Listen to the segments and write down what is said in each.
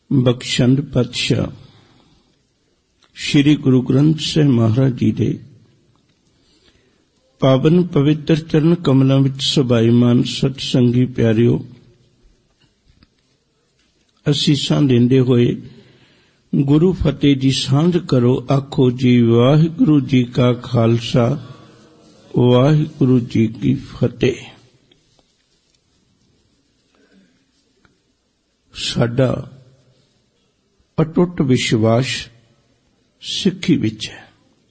ਬਖਸ਼ੰਡ ਪਾਤਸ਼ਾਹ श्री गुरु ग्रंथ ਸਾਹਿਬ महाराज जी दे पावन पवित्र चरण कमलों विच सुभाईमान सतसंगी प्यारिओ, असीसां देंदे होए गुरु फतेह जी सांझ करो। आखो जी वाहिगुरु जी का खालसा वाहिगुरु जी की फतेह। साडा अटुट विश्वास सिक्खी विच है।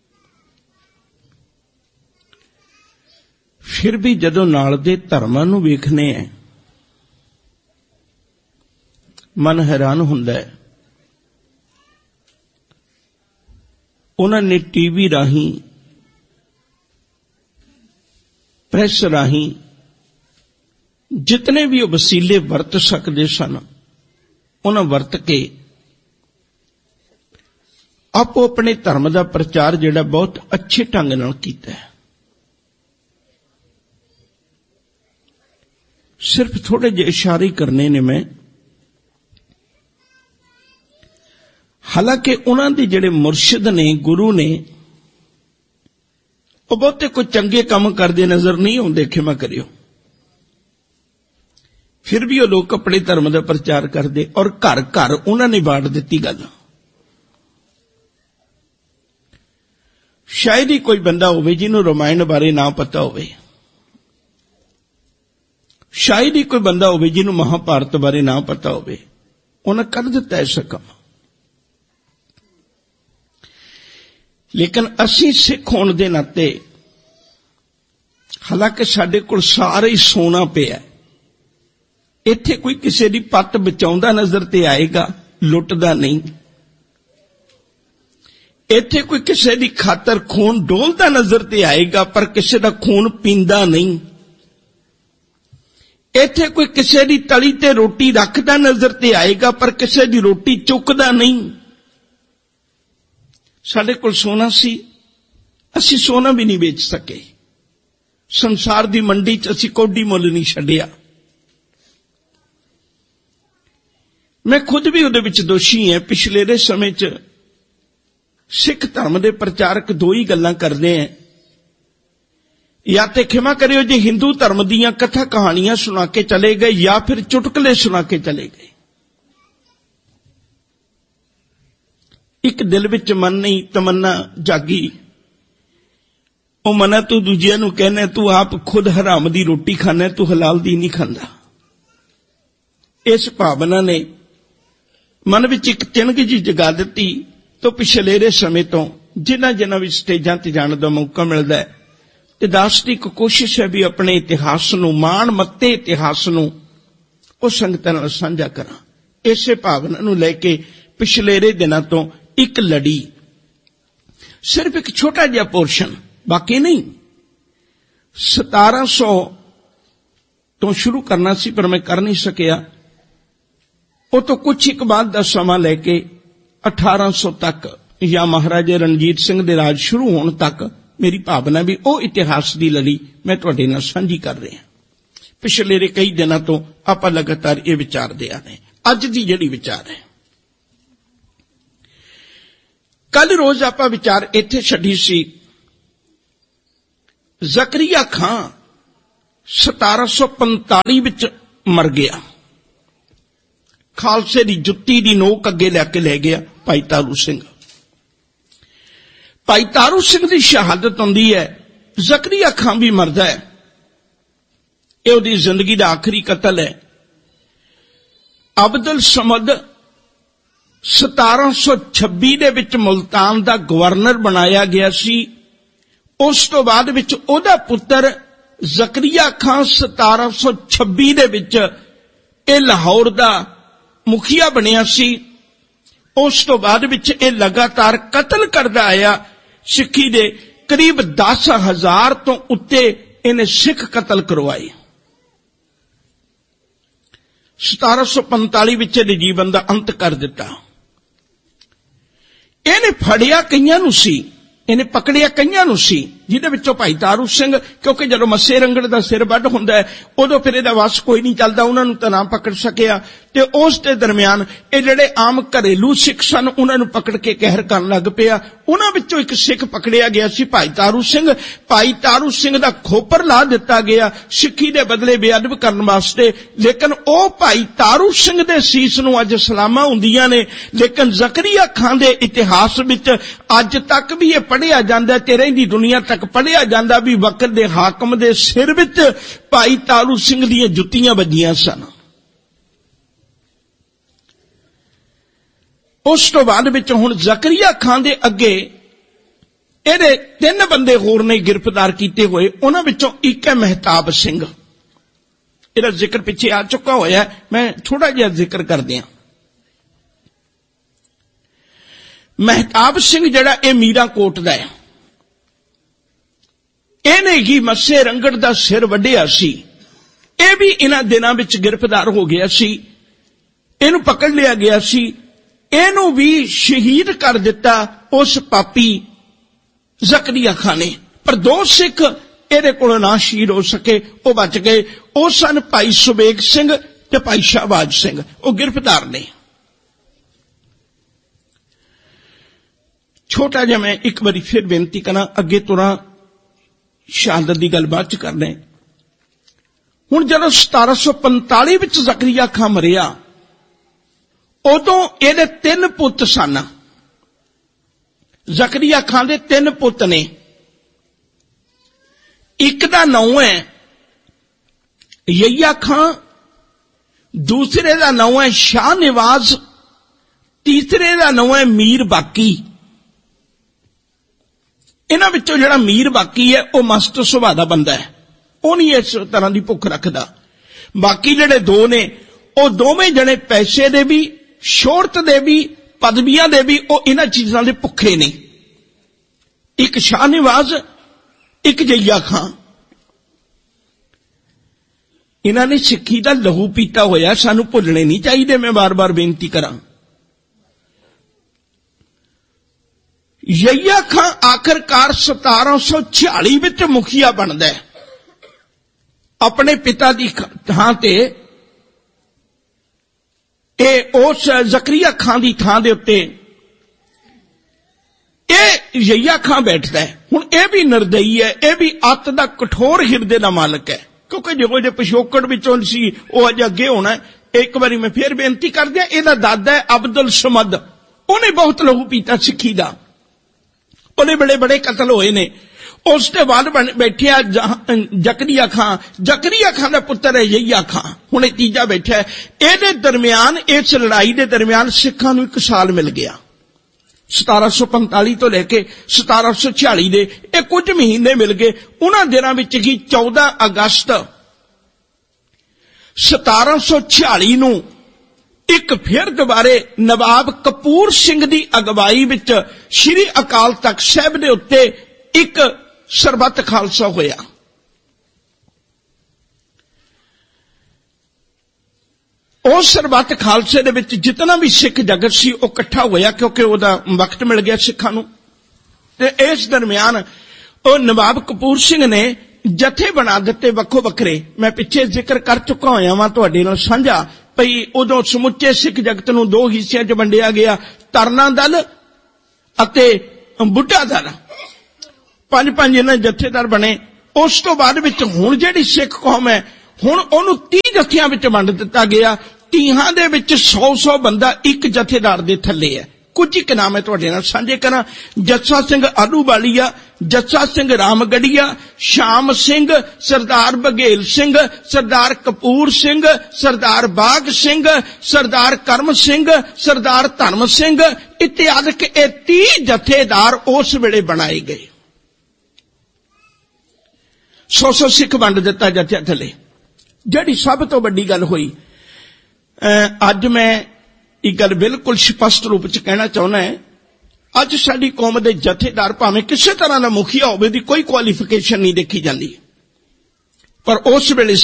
फिर भी जदों नाल दे धर्मां नूं वेखने हैं, मन हैरान हुंदा है। उन्हां ने टीवी राहीं, प्रेस राहीं जितने भी वसीले वरत सकते सन, उन्हां वरत के आपो अपने धर्म का प्रचार जिहड़ा बहुत अच्छे ढंग नाल कीता है। सिर्फ थोड़े जे इशारे करने ने मैं, हालांकि उन्हां दे जिहड़े मुर्शिद ने, गुरु ने, वो बहुते कोई चंगे काम करते नजर नहीं आउंदे, खिमा करियो। फिर भी वो लोग अपने धर्म का प्रचार करते और घर घर उन्होंने बांट दी गल। शायद ही कोई बंदा होवे जिन्होंने रामायण बारे ना पता होवे, शायद ही कोई बंदा होवे जिन्होंने महाभारत बारे ना पता होवे, उन्हें कर दिता ऐसा काम। लेकिन असी सिख होने के नाते, हालांकि साडे कोल सारा ही सोना पिया, इत्थे कोई किसी की पत्त बचाउंदा नजर ते आएगा, लुटदा नहीं। इत्थे कोई किसी की खातर खून डोलदा नजर ते आएगा, पर किसी का खून पींदा नहीं। इत्थे कोई किसी की तली ते रोटी रखदा नजर ते आएगा, पर किसी की रोटी चुकदा नहीं। साडे कोल सोना सी, असी सोना भी नहीं बेच सके। संसार की मंडी च असी कोडी मुल नहीं छड्डिया। मैं खुद भी उहदे विच दोषी है। पिछले दे समय च सिख धर्म के प्रचारक दो ही गल्लां करते हैं, या तो खिमा करियो जी हिंदू धर्म दीयां कथा कहानियां सुना के चले गए, या फिर चुटकले सुना के चले गए। एक दिल विच मन नहीं तमन्ना जागी, ओ मना तू दूजिया नूं कहना तू आप खुद हराम दी रोटी खाना, तू हलाल दी नहीं खांदा। इस भावना ने मन विच एक चिणग जी जगा दित्ती। तो पिछले समय तो जिन्हां जिन्हां भी स्टेजां ते जाण दा मौका मिलदा है, ते दार्शनिक कोशिश है भी अपने इतिहास नूं, माण मत्ते इतिहास नूं ओ संगतां नाल साझा करां। इसे भावना नूं लैके पिछले दिनां तो एक लड़ी, सिर्फ एक छोटा जिहा पोर्शन, बाकी नहीं। 1700 तो शुरू करना सी, पर मैं कर नहीं सकिया। वो तो कुछ एक बाद दा समा लैके 1800 तक, या महाराजा रणजीत सिंह दे राज शुरू होने तक मेरी भावना भी वो इतिहास की लड़ी मैं तुहाडे नाल साझी कर रहा। पिछले कई दिनों तो आप लगातार ये विचारते आ रहे। अज की जिहड़ी विचार है, कल रोज आप विचार इत्थे छड्डी सी। ज़करिया खां 1745 विच मर गया। खालसे की जुत्ती की नोक अगे लैके लै गया भाई तारू सिंह। भाई तारू सिंह की शहादत होंदी है, ज़करिया खां भी मरदा है। यह उसदी जिंदगी का आखिरी कतल है। अब्दुल समद 1726 दे विच मुल्तान का गवर्नर बनाया गया सी। उस तो बाद विच ओहदा पुत्र ज़करिया खां 1726 दे विच ए लाहौर का मुखिया बनिया सी। उस तो बाद विच ए लगातार कतल करदा आया। सिक्खी दे करीब 10,000 तो उत्ते इन्हें सिख कतल करवाए। 1745 विच जीवन का अंत कर दिता। इन्हें फड़िया कईयां नूं सी, इन्हें पकड़िया कईयां नूं सी ਜਿਹਦੇ ਵਿੱਚੋਂ ਭਾਈ ਤਾਰੂ ਸਿੰਘ, ਕਿਉਂਕਿ ਜਦੋਂ ਮੱਸੇ ਰੰਗੜ ਦਾ ਸਿਰ ਵੱਢ ਹੁੰਦਾ ਹੈ ਉਦੋਂ ਫਿਰ ਇਹਦਾ ਵਸ ਕੋਈ ਨਹੀਂ ਚੱਲਦਾ, ਉਹਨਾਂ ਨੂੰ ਤਾਂ ਨਾ ਪਕੜ ਸਕਿਆ। ਤੇ ਉਸ ਦੇ ਦਰਮਿਆਨ ਇਹ ਜਿਹੜੇ ਆਮ ਘਰੇਲੂ ਸਿੱਖ ਸਨ ਉਹਨਾਂ ਨੂੰ ਪਕੜ ਕੇ ਕਹਿਰ ਕਰਨ ਲੱਗ ਪਿਆ। ਉਹਨਾਂ ਵਿੱਚੋਂ ਇੱਕ ਸਿੱਖ ਪਕੜਿਆ ਗਿਆ ਸੀ ਭਾਈ ਤਾਰੂ ਸਿੰਘ। ਭਾਈ ਤਾਰੂ ਸਿੰਘ ਦਾ ਖੋਪਰ ਲਾ ਦਿੱਤਾ ਗਿਆ ਸਿੱਖੀ ਦੇ ਬਦਲੇ ਬੇਅਦਬ ਕਰਨ ਵਾਸਤੇ, ਲੇਕਿਨ ਉਹ ਭਾਈ ਤਾਰੂ ਸਿੰਘ ਦੇ ਸੀਸ ਨੂੰ ਅੱਜ ਸਲਾਮਾਂ ਹੁੰਦੀਆਂ ਨੇ। ਲੇਕਿਨ ਜ਼ਕਰੀਆ ਖਾਂ ਦੇ ਇਤਿਹਾਸ ਵਿੱਚ ਅੱਜ ਤੱਕ ਵੀ ਇਹ ਪੜ੍ਹਿਆ ਜਾਂਦਾ ਤੇ ਰਹਿੰਦੀ ਦੁਨੀਆ ਤੱਕ ਪੜ੍ਹਿਆ ਜਾਂਦਾ ਵੀ ਵਕਤ ਦੇ ਹਾਕਮ ਦੇ ਸਿਰ ਵਿੱਚ ਭਾਈ ਤਾਰੂ ਸਿੰਘ ਦੀਆਂ ਜੁੱਤੀਆਂ ਵੱਜੀਆਂ ਸਨ। ਉਸ ਤੋਂ ਬਾਅਦ ਵਿੱਚ ਹੁਣ ਜ਼ਕਰੀਆ ਖਾਂ ਦੇ ਅੱਗੇ ਇਹਦੇ 3 ਬੰਦੇ ਹੋਰ ਨੇ ਗ੍ਰਿਫਤਾਰ ਕੀਤੇ ਹੋਏ। ਉਹਨਾਂ ਵਿੱਚੋਂ ਇੱਕ ਹੈ ਮਹਿਤਾਬ ਸਿੰਘ। ਇਹਦਾ ਜ਼ਿਕਰ ਪਿੱਛੇ ਆ ਚੁੱਕਾ ਹੋਇਆ, ਮੈਂ ਥੋੜਾ ਜਿਹਾ ਜ਼ਿਕਰ ਕਰਦੇ ਹਾਂ। ਮਹਿਤਾਬ ਸਿੰਘ ਜਿਹੜਾ ਇਹ ਮੀਰਾਂਕੋਟ ਦਾ ਹੈ, ਇਹਨੇ ਹੀ ਮੱਸੇ ਰੰਗੜ ਦਾ ਸਿਰ ਵੱਢਿਆ ਸੀ। ਇਹ ਵੀ ਇਹਨਾਂ ਦਿਨਾਂ ਵਿੱਚ ਗ੍ਰਿਫਤਾਰ ਹੋ ਗਿਆ ਸੀ, ਇਹਨੂੰ ਪਕੜ ਲਿਆ ਗਿਆ ਸੀ। ਇਹਨੂੰ ਵੀ ਸ਼ਹੀਦ ਕਰ ਦਿੱਤਾ ਉਸ ਪਾਪੀ ਜ਼ਕਰੀਆ ਖਾਂ ਨੇ। ਪਰ 2 ਸਿੱਖ ਇਹਦੇ ਕੋਲੋਂ ਨਾ ਸ਼ਹੀਦ ਹੋ ਸਕੇ, ਉਹ ਬਚ ਗਏ। ਉਹ ਸਨ ਭਾਈ ਸੁਬੇਗ ਸਿੰਘ ਤੇ ਭਾਈ ਸ਼ਾਹਬਾਜ਼ ਸਿੰਘ, ਉਹ ਗ੍ਰਿਫਤਾਰ ਨੇ। ਛੋਟਾ ਜਿਹਾ ਮੈਂ ਇੱਕ ਵਾਰੀ ਫਿਰ ਬੇਨਤੀ ਕਰਾਂ, ਅੱਗੇ ਤੁਰਾਂ ਸ਼ਹਾਦਤ ਦੀ ਗੱਲ ਬਾਅਦ ਚ ਕਰਨੇ। ਹੁਣ ਜਦੋਂ 1745 ਵਿੱਚ ਜ਼ਕਰੀਆ ਖਾਂ ਮਰਿਆ ਉਦੋਂ ਇਹਦੇ 3 ਪੁੱਤ ਸਨ। ਜ਼ਕਰੀਆ ਖਾਂ ਦੇ 3 ਪੁੱਤ ਨੇ। ਇੱਕ ਦਾ ਨਾਮ ਹੈ ਯਹੀਆ ਖਾਂ, ਦੂਸਰੇ ਦਾ ਨਾਮ ਹੈ ਸ਼ਾਹ ਨਿਵਾਜ਼, ਤੀਸਰੇ ਦਾ ਨਾਮ ਹੈ ਮੀਰ ਬਾਕੀ। ਇਹਨਾਂ ਵਿੱਚੋਂ ਜਿਹੜਾ ਮੀਰ ਬਾਕੀ ਹੈ ਉਹ ਮਸਤ ਸੁਭਾਅ ਦਾ ਬੰਦਾ ਹੈ, ਉਹ ਨਹੀਂ ਇਸ ਤਰ੍ਹਾਂ ਦੀ ਭੁੱਖ ਰੱਖਦਾ। ਬਾਕੀ ਜਿਹੜੇ 2 ਨੇ ਉਹ ਦੋਵੇਂ ਜਣੇ ਪੈਸੇ ਦੇ ਵੀ, ਸ਼ੋਹਰਤ ਦੇ ਵੀ, ਪਦਵੀਆਂ ਦੇ ਵੀ, ਉਹ ਇਹਨਾਂ ਚੀਜ਼ਾਂ ਦੇ ਭੁੱਖੇ ਨੇ। ਇੱਕ ਸ਼ਾਹ ਨਿਵਾਜ਼, ਇੱਕ ਯਹੀਆ ਖਾਂ। ਇਹਨਾਂ ਨੇ ਸਿੱਖੀ ਦਾ ਲਹੂ ਪੀਤਾ ਹੋਇਆ, ਸਾਨੂੰ ਭੁੱਲਣੇ ਨਹੀਂ ਚਾਹੀਦੇ। ਮੈਂ ਬਾਰ-ਬਾਰ ਬੇਨਤੀ ਕਰਾਂ। ਯਹੀਆ ਖਾਂ ਆਖਰਕਾਰ 1746 ਵਿੱਚ ਮੁਖੀਆ ਬਣਦਾ ਹੈ। ਆਪਣੇ ਪਿਤਾ ਦੀ ਥਾਂ ਤੇ ਇਹ ਉਸ ਜ਼ਕਰੀਆ ਖਾਂ ਦੀ ਥਾਂ ਦੇ ਉੱਤੇ ਇਹ ਯਹੀਆ ਖਾਂ ਬੈਠਦਾ ਹੈ। ਹੁਣ ਇਹ ਵੀ ਨਿਰਦਈ ਹੈ, ਇਹ ਵੀ ਅੱਤ ਦਾ ਕਠੋਰ ਹਿਰਦੇ ਦਾ ਮਾਲਕ ਹੈ, ਕਿਉਂਕਿ ਜਿਹੋ ਜਿਹੇ ਪਿਛੋਕੜ ਵਿੱਚੋਂ ਸੀ ਉਹ ਅੱਜ ਅੱਗੇ ਹੋਣਾ। ਇੱਕ ਵਾਰੀ ਮੈਂ ਫਿਰ ਬੇਨਤੀ ਕਰ ਦਿਆਂ, ਇਹਦਾ ਦਾਦਾ ਹੈ ਅਬਦੁਲ ਸਮਦ, ਉਹਨੇ ਬਹੁਤ ਲਹੂ ਪੀਤਾ ਸਿੱਖੀ ਦਾ, ਉਹਨੇ ਬੜੇ ਕਤਲ ਹੋਏ ਨੇ। ਉਸ ਤੋਂ ਬਾਅਦ ਬੈਠਿਆ ਜ਼ਕਰੀਆ ਖਾਂ। ਜ਼ਕਰੀਆ ਖਾਂ ਦਾ ਪੁੱਤਰ ਹੈ ਯਹੀਆ ਖਾਂ। ਹੁਣ ਇਹ ਤੀਜਾ ਬੈਠਾ ਹੈ। ਇਹਦੇ ਦਰਮਿਆਨ, ਇਸ ਲੜਾਈ ਦੇ ਦਰਮਿਆਨ ਸਿੱਖਾਂ ਨੂੰ 1 ਸਾਲ ਮਿਲ ਗਿਆ। 1745 ਤੋਂ ਲੈ ਕੇ 1746 ਦੇ ਇਹ ਕੁਝ ਮਹੀਨੇ ਮਿਲ ਗਏ। ਉਹਨਾਂ ਦਿਨਾਂ ਵਿੱਚ ਹੀ 14 ਅਗਸਤ 1746 ਨੂੰ ਇੱਕ ਫਿਰ ਦੁਬਾਰੇ ਨਵਾਬ ਕਪੂਰ ਸਿੰਘ ਦੀ ਅਗਵਾਈ ਵਿੱਚ ਸ਼੍ਰੀ ਅਕਾਲ ਤਖਤ ਸਾਹਿਬ ਦੇ ਉੱਤੇ ਇੱਕ ਸਰਬੱਤ ਖਾਲਸਾ ਹੋਇਆ। ਉਸ ਸਰਬੱਤ ਖਾਲਸੇ ਦੇ ਵਿੱਚ ਜਿਤਨਾ ਵੀ ਸਿੱਖ ਜਗਤ ਸੀ ਉਹ ਇਕੱਠਾ ਹੋਇਆ, ਕਿਉਂਕਿ ਉਹਦਾ ਵਕਤ ਮਿਲ ਗਿਆ ਸਿੱਖਾਂ ਨੂੰ। ਤੇ ਇਸ ਦਰਮਿਆਨ ਉਹ ਨਵਾਬ ਕਪੂਰ ਸਿੰਘ ਨੇ ਜਥੇ ਬਣਾ ਦਿੱਤੇ ਵੱਖੋ ਵੱਖਰੇ। ਮੈਂ ਪਿੱਛੇ ਜ਼ਿਕਰ ਕਰ ਚੁੱਕਾ ਹੋਇਆ ਵਾਂ ਤੁਹਾਡੇ ਨਾਲ ਸਾਂਝਾ, ਭਈ ਉਦੋਂ ਸਮੁੱਚੇ ਸਿੱਖ ਜਗਤ ਨੂੰ 2 ਹਿੱਸਿਆਂ 'ਚ ਵੰਡਿਆ ਗਿਆ, ਤਰਨਾ ਦਲ ਅਤੇ ਬੁੱਢਾ ਦਲ। 5-5 ਇਹਨਾਂ ਜਥੇਦਾਰ ਬਣੇ। ਉਸ ਤੋਂ ਬਾਅਦ ਵਿੱਚ ਹੁਣ ਜਿਹੜੀ ਸਿੱਖ ਕੌਮ ਹੈ, ਹੁਣ ਉਹਨੂੰ 30 ਜਥਿਆਂ ਵਿੱਚ ਵੰਡ ਦਿੱਤਾ ਗਿਆ। 30 ਦੇ ਵਿੱਚ 100 ਬੰਦਾ ਇੱਕ ਜਥੇਦਾਰ ਦੇ ਥੱਲੇ ਹੈ। ਕੁਝ ਇੱਕ ਨਾਮ ਹੈ ਤੁਹਾਡੇ ਨਾਲ ਸਾਂਝੇ ਕਰਾਂ। ਜੱਸਾ ਸਿੰਘ ਆਲੂਵਾਲੀਆ, ਜੱਸਾ ਸਿੰਘ ਰਾਮਗੜੀਆ, ਸ਼ਾਮ ਸਿੰਘ, ਸਰਦਾਰ ਬਘੇਲ ਸਿੰਘ, ਸਰਦਾਰ ਕਪੂਰ ਸਿੰਘ, ਸਰਦਾਰ ਬਾਗ ਸਿੰਘ, ਸਰਦਾਰ ਕਰਮ ਸਿੰਘ, ਸਰਦਾਰ ਧਰਮ ਸਿੰਘ ਇਤਿਆਦਿਕ ਇਹ 30 ਜਥੇਦਾਰ ਉਸ ਵੇਲੇ ਬਣਾਏ ਗਏ। 100 ਸਿੱਖ ਵੰਡ ਦਿੱਤਾ ਜਥਿਆਂ ਥੱਲੇ। ਜਿਹੜੀ ਸਭ ਤੋਂ ਵੱਡੀ ਗੱਲ ਹੋਈ, ਅੱਜ ਮੈਂ ਇਹ ਗੱਲ ਬਿਲਕੁਲ ਸਪਸ਼ਟ ਰੂਪ ਚ ਕਹਿਣਾ ਚਾਹੁੰਦਾ ਹੈ, ਅੱਜ ਸਾਡੀ ਕੌਮ ਦੇ ਜਥੇਦਾਰ ਭਾਵੇਂ ਕਿਸੇ ਤਰ੍ਹਾਂ ਦਾ ਮੁਖੀਆ ਹੋਵੇ ਦੀ ਕੋਈ ਕੁਆਲੀਫਿਕੇਸ਼ਨ ਨਹੀਂ ਦੇਖੀ ਜਾਂਦੀ, ਪਰ ਉਸ ਵੇਲੇ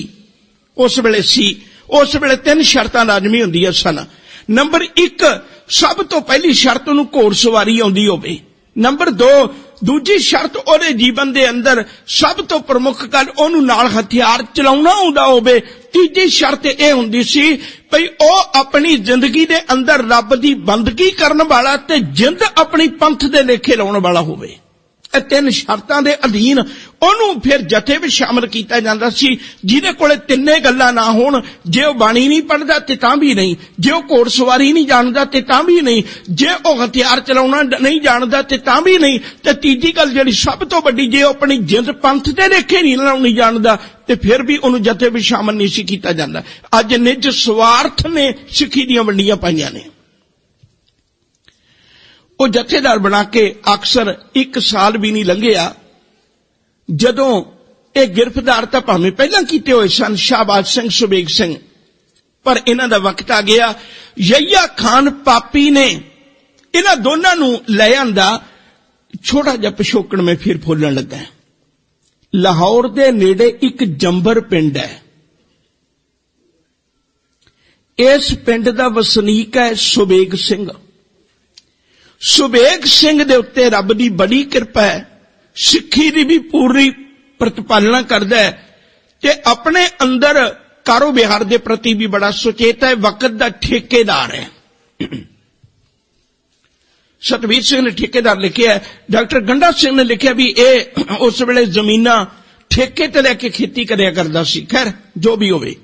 ਸੀ 3 ਸ਼ਰਤਾਂ ਲਾਜ਼ਮੀ ਹੁੰਦੀਆਂ ਸਨ। ਨੰਬਰ 1, ਸਭ ਤੋਂ ਪਹਿਲੀ ਸ਼ਰਤ ਨੂੰ ਘੋੜ ਸਵਾਰੀ ਆਉਂਦੀ ਹੋਵੇ। ਨੰਬਰ 2, दूजी शर्त ਉਹਦੇ ਜੀਵਨ ਦੇ ਅੰਦਰ ਸਭ ਤੋਂ ਪ੍ਰਮੁੱਖ ਗੱਲ ਉਹਨੂੰ ਨਾਲ ਹਥਿਆਰ ਚਲਾਉਣਾ ਆਉਂਦਾ ਹੋਵੇ। ਤੀਜੀ ਸ਼ਰਤ ਇਹ ਹੁੰਦੀ ਸੀ ਭਈ ਉਹ ਆਪਣੀ ਜ਼ਿੰਦਗੀ ਦੇ ਅੰਦਰ ਰੱਬ ਦੀ ਬੰਦਗੀ ਕਰਨ ਵਾਲਾ ਤੇ ਜਿੰਦ ਆਪਣੀ ਪੰਥ ਦੇ ਲੇਖੇ ਲਾਉਣ ਵਾਲਾ ਹੋਵੇ। ਇਹ ਤਿੰਨ ਸ਼ਰਤਾਂ ਦੇ ਅਧੀਨ ਉਹਨੂੰ ਫਿਰ ਜਥੇ ਵਿੱਚ ਸ਼ਾਮਲ ਕੀਤਾ ਜਾਂਦਾ ਸੀ। ਜਿਹਦੇ ਕੋਲੇ ਤਿੰਨੇ ਗੱਲਾਂ ਨਾ ਹੋਣ, ਜੇ ਉਹ ਬਾਣੀ ਨਹੀਂ ਪੜ੍ਹਦਾ ਤੇ ਤਾਂ ਵੀ ਨਹੀਂ, ਜੇ ਉਹ ਘੋੜਸਵਾਰੀ ਨਹੀਂ ਜਾਣਦਾ ਤੇ ਤਾਂ ਵੀ ਨਹੀਂ, ਜੇ ਉਹ ਹਥਿਆਰ ਚਲਾਉਣਾ ਨਹੀਂ ਜਾਣਦਾ ਤੇ ਤਾਂ ਵੀ ਨਹੀਂ, ਤੇ ਤੀਜੀ ਗੱਲ ਜਿਹੜੀ ਸਭ ਤੋਂ ਵੱਡੀ, ਜੇ ਉਹ ਆਪਣੀ ਜਿੰਦ ਪੰਥ ਦੇ ਲੇਖੇ ਨਹੀਂ ਲਾਉਣੀ ਜਾਣਦਾ ਤੇ ਫਿਰ ਵੀ ਉਹਨੂੰ ਜਥੇ ਵਿੱਚ ਸ਼ਾਮਲ ਨਹੀਂ ਸੀ ਕੀਤਾ ਜਾਂਦਾ। ਅੱਜ ਨਿੱਜ ਸਵਾਰਥ ਨੇ ਸਿੱਖੀ ਦੀਆਂ ਵੰਡੀਆਂ ਪਾਈਆਂ ਨੇ। ਉਹ ਜਥੇਦਾਰ ਬਣਾ ਕੇ ਅਕਸਰ 1 ਸਾਲ ਵੀ ਨਹੀਂ ਲੰਘਿਆ ਜਦੋਂ ਇਹ ਗ੍ਰਿਫਤਾਰ ਤਾਂ ਭਾਵੇਂ ਪਹਿਲਾਂ ਕੀਤੇ ਹੋਏ ਸਨ, ਸ਼ਾਹਬਾਜ਼ ਸਿੰਘ, ਸੁਬੇਗ ਸਿੰਘ, ਪਰ ਇਹਨਾਂ ਦਾ ਵਕਤ ਆ ਗਿਆ। ਯਹੀਆ ਖਾਨ ਪਾਪੀ ਨੇ ਇਹਨਾਂ ਦੋਨਾਂ ਨੂੰ ਲੈ ਆਂਦਾ। ਛੋਟਾ ਜਿਹਾ ਪਿਛੋਕੜ ਮੈਂ ਫਿਰ ਫੋਲਣ ਲੱਗਾ। ਲਾਹੌਰ ਦੇ ਨੇੜੇ ਇੱਕ ਜੰਬਰ ਪਿੰਡ ਹੈ। ਇਸ ਪਿੰਡ ਦਾ ਵਸਨੀਕ ਹੈ ਸੁਬੇਗ ਸਿੰਘ। ਸੁਬੇਗ ਸਿੰਘ ਦੇ ਉੱਤੇ ਰੱਬ ਦੀ ਬੜੀ ਕਿਰਪਾ ਹੈ, ਸਿੱਖੀ ਦੀ ਵੀ ਪੂਰੀ ਪ੍ਰਤੀਪਾਲਨਾ ਕਰਦਾ ਹੈ ਤੇ ਆਪਣੇ ਅੰਦਰ ਕਾਰੋਬਾਰ ਦੇ ਪ੍ਰਤੀ ਵੀ ਬੜਾ ਸੁਚੇਤ ਹੈ। ਵਕਤ ਦਾ ਠੇਕੇਦਾਰ ਹੈ। ਸਤਵੀਰ ਸਿੰਘ ਨੇ ਠੇਕੇਦਾਰ ਲਿਖਿਆ, ਡਾਕਟਰ ਗੰਡਾ ਸਿੰਘ ਨੇ ਲਿਖਿਆ ਵੀ ਇਹ ਉਸ ਵੇਲੇ ਜ਼ਮੀਨਾਂ ਠੇਕੇ ਤੇ ਲੈ ਕੇ ਖੇਤੀ ਕਰਿਆ ਕਰਦਾ ਸੀ। ਖੈਰ ਜੋ ਵੀ ਹੋਵੇ,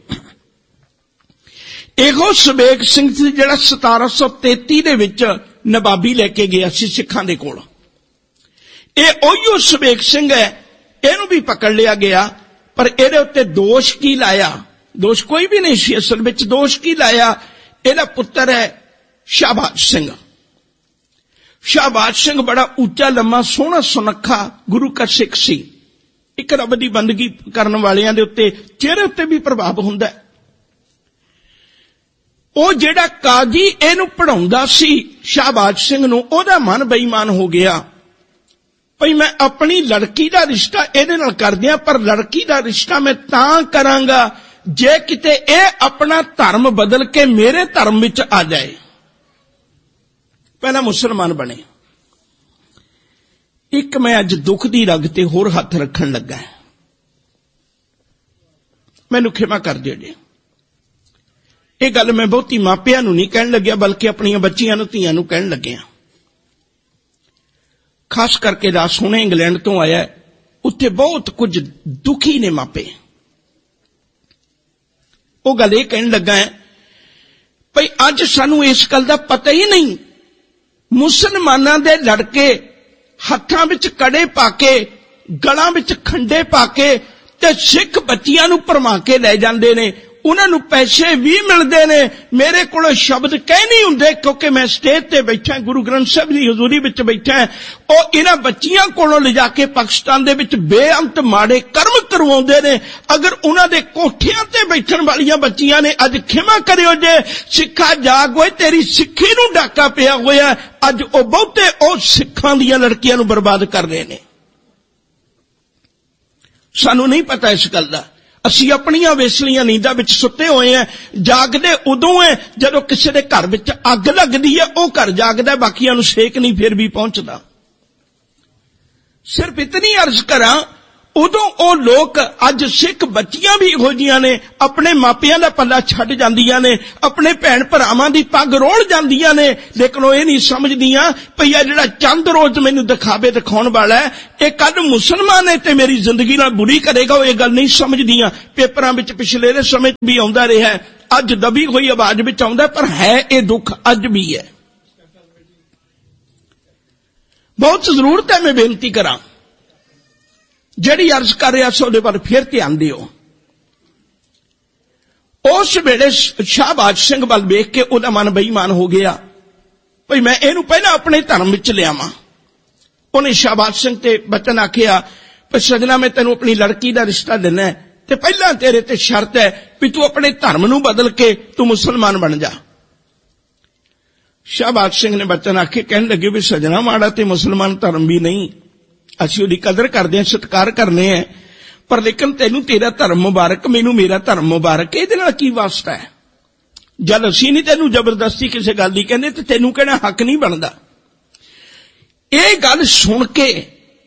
ਇਹੋ ਸੁਬੇਗ ਸਿੰਘ ਸੀ ਜਿਹੜਾ 1733 ਦੇ ਵਿੱਚ ਨਵਾਬੀ ਲੈ ਕੇ ਗਿਆ ਸੀ ਸਿੱਖਾਂ ਦੇ ਕੋਲ। ਇਹ ਉਹੀਓ ਸੁਬੇਗ ਸਿੰਘ ਹੈ। ਇਹਨੂੰ ਵੀ ਪਕੜ ਲਿਆ ਗਿਆ, ਪਰ ਇਹਦੇ ਉੱਤੇ ਦੋਸ਼ ਕੀ ਲਾਇਆ? ਦੋਸ਼ ਕੋਈ ਵੀ ਨਹੀਂ ਸੀ ਅਸਲ ਵਿੱਚ। ਦੋਸ਼ ਕੀ ਲਾਇਆ? ਇਹਦਾ ਪੁੱਤਰ ਹੈ ਸ਼ਾਹਬਾਜ਼ ਸਿੰਘ। ਸ਼ਾਹਬਾਜ਼ ਸਿੰਘ ਬੜਾ ਉੱਚਾ ਲੰਮਾ ਸੋਹਣਾ ਸੁਨੱਖਾ ਗੁਰੂ ਕਾ ਸਿੱਖ ਸੀ। ਇੱਕ ਰੱਬ ਦੀ ਬੰਦਗੀ ਕਰਨ ਵਾਲਿਆਂ ਦੇ ਉੱਤੇ ਚਿਹਰੇ ਉੱਤੇ ਵੀ ਪ੍ਰਭਾਵ ਹੁੰਦਾ ਹੈ। ਉਹ ਜਿਹੜਾ ਕਾਜ਼ੀ ਇਹਨੂੰ ਪੜਾਉਂਦਾ ਸੀ ਸ਼ਾਹਬਾਜ਼ ਸਿੰਘ ਨੂੰ, ਉਹਦਾ ਮਨ ਬੇਈਮਾਨ ਹੋ ਗਿਆ ਭਈ ਮੈਂ ਆਪਣੀ ਲੜਕੀ ਦਾ ਰਿਸ਼ਤਾ ਇਹਦੇ ਨਾਲ ਕਰਦਿਆਂ, ਪਰ ਲੜਕੀ ਦਾ ਰਿਸ਼ਤਾ ਮੈਂ ਤਾਂ ਕਰਾਂਗਾ ਜੇ ਕਿਤੇ ਇਹ ਆਪਣਾ ਧਰਮ ਬਦਲ ਕੇ ਮੇਰੇ ਧਰਮ ਵਿੱਚ ਆ ਜਾਏ। ਪਹਿਲਾਂ ਮੁਸਲਮਾਨ ਬਣੇ। ਇੱਕ ਮੈਂ ਅੱਜ ਦੁੱਖ ਦੀ ਰਗ ਤੇ ਹੋਰ ਹੱਥ ਰੱਖਣ ਲੱਗਾ, ਮੈਨੂੰ ਖਿਮਾ ਕਰ ਦਿਓ ਜੀ। ਇਹ ਗੱਲ ਮੈਂ ਬਹੁਤੀ ਮਾਪਿਆਂ ਨੂੰ ਨਹੀਂ ਕਹਿਣ ਲੱਗਿਆ, ਬਲਕਿ ਆਪਣੀਆਂ ਬੱਚੀਆਂ ਨੂੰ, ਧੀਆਂ ਨੂੰ ਕਹਿਣ ਲੱਗਿਆ। ਖਾਸ ਕਰਕੇ ਰਾਸ ਹੁਣੇ ਇੰਗਲੈਂਡ ਤੋਂ ਆਇਆ, ਉੱਥੇ ਬਹੁਤ ਕੁਝ ਦੁਖੀ ਨੇ ਮਾਪੇ। ਉਹ ਗੱਲ ਇਹ ਕਹਿਣ ਲੱਗਾ ਹੈ ਭਈ ਅੱਜ ਸਾਨੂੰ ਇਸ ਗੱਲ ਦਾ ਪਤਾ ਹੀ ਨਹੀਂ, ਮੁਸਲਮਾਨਾਂ ਦੇ ਲੜਕੇ ਹੱਥਾਂ ਵਿੱਚ ਕੜੇ ਪਾ ਕੇ, ਗਲਾਂ ਵਿੱਚ ਖੰਡੇ ਪਾ ਕੇ ਤੇ ਸਿੱਖ ਬੱਚੀਆਂ ਨੂੰ ਭਰਮਾ ਕੇ ਲੈ ਜਾਂਦੇ ਨੇ। ਉਹਨਾਂ ਨੂੰ ਪੈਸੇ ਵੀ ਮਿਲਦੇ ਨੇ। ਮੇਰੇ ਕੋਲ ਸ਼ਬਦ ਕਹਿ ਨਹੀਂ ਹੁੰਦੇ ਕਿਉਂਕਿ ਮੈਂ ਸਟੇਜ ਤੇ ਬੈਠਾ, ਗੁਰੂ ਗ੍ਰੰਥ ਸਾਹਿਬ ਦੀ ਹਜ਼ੂਰੀ ਵਿੱਚ ਬੈਠਾ। ਉਹ ਇਹਨਾਂ ਬੱਚੀਆਂ ਕੋਲੋਂ ਲਿਜਾ ਕੇ ਪਾਕਿਸਤਾਨ ਦੇ ਵਿੱਚ ਬੇਅੰਤ ਮਾੜੇ ਕਰਮ ਕਰਵਾਉਂਦੇ ਨੇ। ਅਗਰ ਉਹਨਾਂ ਦੇ ਕੋਠਿਆਂ ਤੇ ਬੈਠਣ ਵਾਲੀਆਂ ਬੱਚੀਆਂ ਨੇ, ਅੱਜ ਖਿਮਾ ਕਰਿਓ ਜੇ ਸਿੱਖਾ ਜਾਗ ਹੋਏ, ਤੇਰੀ ਸਿੱਖੀ ਨੂੰ ਡਾਕਾ ਪਿਆ ਹੋਇਆ। ਅੱਜ ਉਹ ਬਹੁਤੇ ਉਹ ਸਿੱਖਾਂ ਦੀਆਂ ਲੜਕੀਆਂ ਨੂੰ ਬਰਬਾਦ ਕਰ ਰਹੇ ਨੇ। ਸਾਨੂੰ ਨਹੀਂ ਪਤਾ ਇਸ ਗੱਲ ਦਾ। ਅਸੀਂ ਆਪਣੀਆਂ ਵੇਸਲੀਆਂ ਨੀਂਦਾਂ ਵਿੱਚ ਸੁੱਤੇ ਹੋਏ ਹਾਂ। ਜਾਗਦੇ ਉਦੋਂ ਹੈ ਜਦੋਂ ਕਿਸੇ ਦੇ ਘਰ ਵਿੱਚ ਅੱਗ ਲੱਗਦੀ ਹੈ, ਉਹ ਘਰ ਜਾਗਦਾ, ਬਾਕੀਆਂ ਨੂੰ ਸੇਕ ਨਹੀਂ ਫਿਰ ਵੀ ਪਹੁੰਚਦਾ। ਸਿਰਫ ਇਤਨੀ ਅਰਜ਼ ਕਰਾਂ, ਉਦੋਂ ਉਹ ਲੋਕ, ਅੱਜ ਸਿੱਖ ਬੱਚੀਆਂ ਵੀ ਇਹੋ ਜਿਹੀਆਂ ਨੇ, ਆਪਣੇ ਮਾਪਿਆਂ ਦਾ ਪੱਲਾ ਛੱਡ ਜਾਂਦੀਆਂ ਨੇ, ਆਪਣੇ ਭੈਣ ਭਰਾਵਾਂ ਦੀ ਪੱਗ ਰੋਲ ਜਾਂਦੀਆਂ ਨੇ, ਲੇਕਿਨ ਉਹ ਇਹ ਨਹੀਂ ਸਮਝਦੀਆਂ ਭਈ ਇਹ ਜਿਹੜਾ ਚੰਦ ਰੋਜ਼ ਮੈਨੂੰ ਦਿਖਾਵੇ ਦਿਖਾਉਣ ਵਾਲਾ ਹੈ, ਇਹ ਕੱਲ ਮੁਸਲਮਾਨ ਹੈ ਤੇ ਮੇਰੀ ਜ਼ਿੰਦਗੀ ਨਾਲ ਬੁਰੀ ਕਰੇਗਾ। ਉਹ ਇਹ ਗੱਲ ਨਹੀਂ ਸਮਝਦੀਆਂ। ਪੇਪਰਾਂ ਵਿੱਚ ਪਿਛਲੇ ਦੇ ਸਮੇਂ ਵੀ ਆਉਂਦਾ ਰਿਹਾ, ਅੱਜ ਦਬੀ ਹੋਈ ਆਵਾਜ਼ ਵਿੱਚ ਆਉਂਦਾ, ਪਰ ਹੈ ਇਹ ਦੁੱਖ ਅੱਜ ਵੀ ਹੈ। ਬਹੁਤ ਜ਼ਰੂਰਤ ਹੈ ਮੈਂ ਬੇਨਤੀ ਕਰਾਂ, ਜਿਹੜੀ ਅਰਜ਼ ਕਰ ਰਿਹਾ ਸੀ ਉਹਦੇ ਵੱਲ ਫਿਰ ਧਿਆਨ ਦਿਓ। ਉਸ ਵੇਲੇ ਸ਼ਾਹਬਾਜ਼ ਸਿੰਘ ਵੱਲ ਵੇਖ ਕੇ ਉਹਦਾ ਮਨ ਬੇਈਮਾਨ ਹੋ ਗਿਆ ਭਈ ਮੈਂ ਇਹਨੂੰ ਪਹਿਲਾਂ ਆਪਣੇ ਧਰਮ ਵਿੱਚ ਲਿਆਵਾਂ। ਉਹਨੇ ਸ਼ਾਹਬਾਜ਼ ਸਿੰਘ ਤੇ ਬਚਨ ਆਖਿਆ ਭਈ ਸਜਣਾ, ਮੈਂ ਤੈਨੂੰ ਆਪਣੀ ਲੜਕੀ ਦਾ ਰਿਸ਼ਤਾ ਦੇਣਾ ਤੇ ਪਹਿਲਾਂ ਤੇਰੇ ਤੇ ਸ਼ਰਤ ਹੈ ਵੀ ਤੂੰ ਆਪਣੇ ਧਰਮ ਨੂੰ ਬਦਲ ਕੇ ਤੂੰ ਮੁਸਲਮਾਨ ਬਣ ਜਾ। ਸ਼ਾਹਬਾਜ਼ ਸਿੰਘ ਨੇ ਬਚਨ ਆਖੇ, ਕਹਿਣ ਲੱਗੇ ਵੀ ਸਜਣਾ, ਮਾੜਾ ਤੇ ਮੁਸਲਮਾਨ ਧਰਮ ਵੀ ਨਹੀਂ, ਅਸੀਂ ਉਹਦੀ ਕਦਰ ਕਰਦੇ ਹਾਂ, ਸਤਿਕਾਰ ਕਰਨੇ ਆ, ਪਰ ਲੇਕਿਨ ਤੈਨੂੰ ਤੇਰਾ ਧਰਮ ਮੁਬਾਰਕ, ਮੈਨੂੰ ਮੇਰਾ ਧਰਮ ਮੁਬਾਰਕ, ਇਹਦੇ ਨਾਲ ਕੀ ਵਾਸਤਾ ਹੈ? ਜਦ ਅਸੀਂ ਨਹੀਂ ਤੈਨੂੰ ਜ਼ਬਰਦਸਤੀ ਕਿਸੇ ਗੱਲ ਦੀ ਕਹਿੰਦੇ ਤੇ ਤੈਨੂੰ ਕਹਿਣਾ ਹੱਕ ਨਹੀਂ ਬਣਦਾ। ਇਹ ਗੱਲ ਸੁਣ ਕੇ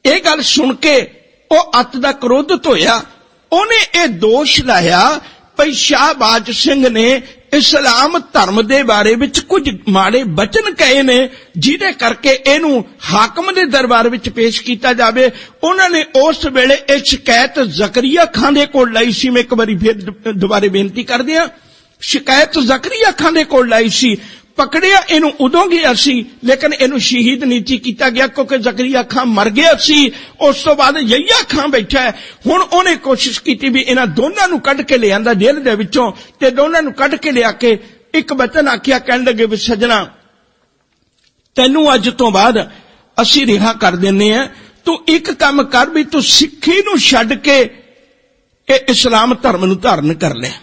ਇਹ ਗੱਲ ਸੁਣ ਕੇ ਉਹ ਅੱਤ ਦਾ ਕ੍ਰੋਧਿਤ ਹੋਇਆ। ਉਹਨੇ ਇਹ ਦੋਸ਼ ਲਾਇਆ ਭਈ ਸ਼ਾਹਬਾਜ਼ ਸਿੰਘ ਨੇ ਇਸਲਾਮ ਧਰਮ ਦੇ ਬਾਰੇ ਵਿੱਚ ਕੁਝ ਮਾੜੇ ਬਚਨ ਕਹੇ ਨੇ, ਜਿਹਦੇ ਕਰਕੇ ਇਹਨੂੰ ਹਾਕਮ ਦੇ ਦਰਬਾਰ ਵਿੱਚ ਪੇਸ਼ ਕੀਤਾ ਜਾਵੇ। ਉਹਨਾਂ ਨੇ ਉਸ ਵੇਲੇ ਇਹ ਸ਼ਿਕਾਇਤ ਜ਼ਕਰੀਆ ਖਾਨ ਦੇ ਕੋਲ ਲਾਈ ਸੀ। ਮੈਂ ਇੱਕ ਵਾਰੀ ਫਿਰ ਦੁਬਾਰੇ ਬੇਨਤੀ ਕਰਦੇ ਹਾਂ, ਸ਼ਿਕਾਇਤ ਜ਼ਕਰੀਆ ਖਾਨ ਦੇ ਕੋਲ ਲਾਈ ਸੀ। ਪਕੜਿਆ ਇਹਨੂੰ ਉਦੋਂ ਗਿਆ ਸੀ, ਲੇਕਿਨ ਇਹਨੂੰ ਸ਼ਹੀਦ ਨਹੀਂ ਕੀਤਾ ਗਿਆ ਕਿਉਂਕਿ ਜ਼ਕਰੀਆ ਖਾਨ ਮਰ ਗਿਆ ਸੀ। ਉਸ ਤੋਂ ਬਾਅਦ ਯਹੀਆ ਖਾਨ ਬੈਠਾ ਹੈ। ਹੁਣ ਉਹਨੇ ਕੋਸ਼ਿਸ਼ ਕੀਤੀ ਵੀ ਇਹਨਾਂ ਦੋਨਾਂ ਨੂੰ ਕੱਢ ਕੇ ਲਿਆਂਦਾ ਜੇਲ੍ਹ ਦੇ ਵਿੱਚੋਂ, ਤੇ ਦੋਨਾਂ ਨੂੰ ਕੱਢ ਕੇ ਲਿਆ ਕੇ ਇੱਕ ਬਚਨ ਆਖਿਆ, ਕਹਿਣ ਲੱਗੇ ਵੀ ਸੱਜਣਾ, ਤੈਨੂੰ ਅੱਜ ਤੋਂ ਬਾਅਦ ਅਸੀਂ ਰਿਹਾ ਕਰ ਦਿੰਨੇ ਆ, ਤੂੰ ਇੱਕ ਕੰਮ ਕਰ ਵੀ ਤੂੰ ਸਿੱਖੀ ਨੂੰ ਛੱਡ ਕੇ ਇਹ ਇਸਲਾਮ ਧਰਮ ਨੂੰ ਧਾਰਨ ਕਰ ਲੈ।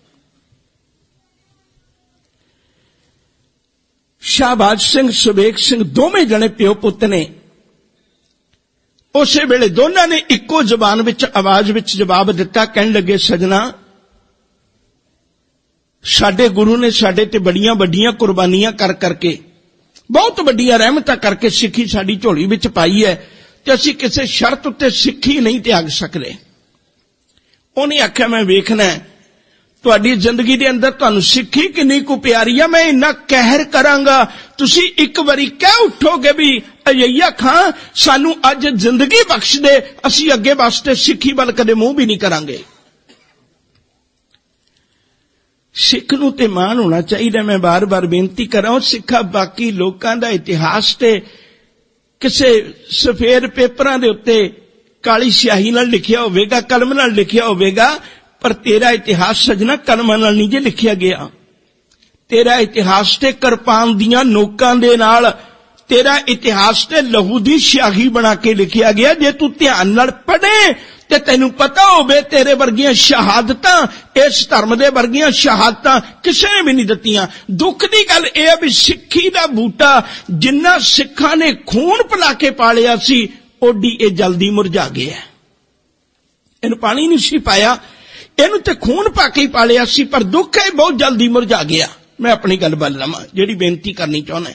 ਸ਼ਾਹਬਾਜ਼ ਸਿੰਘ, ਸੁਬੇਗ ਸਿੰਘ ਦੋਵੇਂ ਜਣੇ ਪਿਓ ਪੁੱਤ ਨੇ। ਉਸੇ ਵੇਲੇ ਦੋਨਾਂ ਨੇ ਇੱਕੋ ਜ਼ਬਾਨ ਵਿੱਚ ਆਵਾਜ਼ ਵਿੱਚ ਜਵਾਬ ਦਿੱਤਾ। ਕਹਿਣ ਲੱਗੇ, ਸਜਣਾ, ਸਾਡੇ ਗੁਰੂ ਨੇ ਸਾਡੇ ਤੇ ਬੜੀਆਂ ਵੱਡੀਆਂ ਕੁਰਬਾਨੀਆਂ ਕਰ ਕਰਕੇ, ਬਹੁਤ ਵੱਡੀਆਂ ਰਹਿਮਤਾਂ ਕਰਕੇ ਸਿੱਖੀ ਸਾਡੀ ਝੋਲੀ ਵਿੱਚ ਪਾਈ ਹੈ, ਤੇ ਅਸੀਂ ਕਿਸੇ ਸ਼ਰਤ ਉੱਤੇ ਸਿੱਖੀ ਨਹੀਂ ਤਿਆਗ ਸਕਦੇ। ਉਹਨੇ ਆਖਿਆ, ਮੈਂ ਵੇਖਣਾ ਤੁਹਾਡੀ ਜ਼ਿੰਦਗੀ ਦੇ ਅੰਦਰ ਤੁਹਾਨੂੰ ਸਿੱਖੀ ਕਿੰਨੀ ਕੁ ਪਿਆਰੀ ਆ, ਮੈਂ ਇੰਨਾ ਕਹਿਰ ਕਰਾਂਗਾ, ਤੁਸੀਂ ਇੱਕ ਵਾਰੀ ਕਹਿ ਉੱਠੋਗੇ ਵੀ ਯਹੀਆ ਖਾਂ ਸਾਨੂੰ ਅੱਜ ਜ਼ਿੰਦਗੀ ਬਖਸ਼ ਦੇ, ਅਸੀਂ ਅੱਗੇ ਵਾਸਤੇ ਸਿੱਖੀ ਵੱਲ ਕਦੇ ਮੂੰਹ ਵੀ ਨਹੀਂ ਕਰਾਂਗੇ। ਸਿੱਖ ਨੂੰ ਤੇ ਮਾਣ ਹੋਣਾ ਚਾਹੀਦਾ। ਮੈਂ ਬਾਰ-ਬਾਰ ਬੇਨਤੀ ਕਰਾਂ, ਸਿੱਖਾ ਬਾਕੀ ਲੋਕਾਂ ਦਾ ਇਤਿਹਾਸ ਤੇ ਕਿਸੇ ਸਫੇਦ ਪੇਪਰਾਂ ਦੇ ਉੱਤੇ ਕਾਲੀ ਸਿਆਹੀ ਨਾਲ ਲਿਖਿਆ ਹੋਵੇਗਾ, ਕਲਮ ਨਾਲ ਲਿਖਿਆ ਹੋਵੇਗਾ, ਪਰ ਤੇਰਾ ਇਤਿਹਾਸ ਸਜਣਾ ਕਲਮਾਂ ਨਾਲ ਨਹੀਂ ਜੇ ਲਿਖਿਆ ਗਿਆ। ਤੇਰਾ ਇਤਿਹਾਸ ਤੇ ਕਿਰਪਾਨ ਦੀਆਂ ਨੋਕਾਂ ਦੇ ਨਾਲ, ਤੇਰਾ ਇਤਿਹਾਸ ਤੇ ਲਹੂ ਦੀ ਸਿਆਹੀ ਬਣਾ ਕੇ ਲਿਖਿਆ ਗਿਆ। ਜੇ ਤੂੰ ਧਿਆਨ ਨਾਲ ਪੜ੍ਹੇ ਤੇ ਤੈਨੂੰ ਪਤਾ ਹੋਵੇ ਤੇਰੇ ਵਰਗੀਆਂ ਸ਼ਹਾਦਤਾਂ, ਇਸ ਧਰਮ ਦੇ ਵਰਗੀਆਂ ਸ਼ਹਾਦਤਾਂ ਕਿਸੇ ਨੇ ਵੀ ਨਹੀਂ ਦਿੱਤੀਆਂ। ਦੁੱਖ ਦੀ ਗੱਲ ਇਹ ਹੈ ਵੀ ਸਿੱਖੀ ਦਾ ਬੂਟਾ ਜਿੰਨਾ ਸਿੱਖਾਂ ਨੇ ਖੂਨ ਪਿਲਾ ਕੇ ਪਾਲਿਆ ਸੀ, ਓਡੀ ਇਹ ਜਲਦੀ ਮੁਰਝਾ ਗਿਆ। ਇਹਨੂੰ ਪਾਣੀ ਨਹੀਂ ਸੀ ਪਾਇਆ, ਇਹਨੂੰ ਤੇ ਖੂਨ ਪਾ ਕੇ ਹੀ ਪਾਲਿਆ ਸੀ, ਪਰ ਦੁੱਖ ਹੈ ਬਹੁਤ ਜਲਦੀ ਮੁਰਝਾ ਗਿਆ। ਮੈਂ ਆਪਣੀ ਗੱਲ ਵੱਲ ਲਵਾਂ, ਜਿਹੜੀ ਬੇਨਤੀ ਕਰਨੀ ਚਾਹੁੰਦਾ।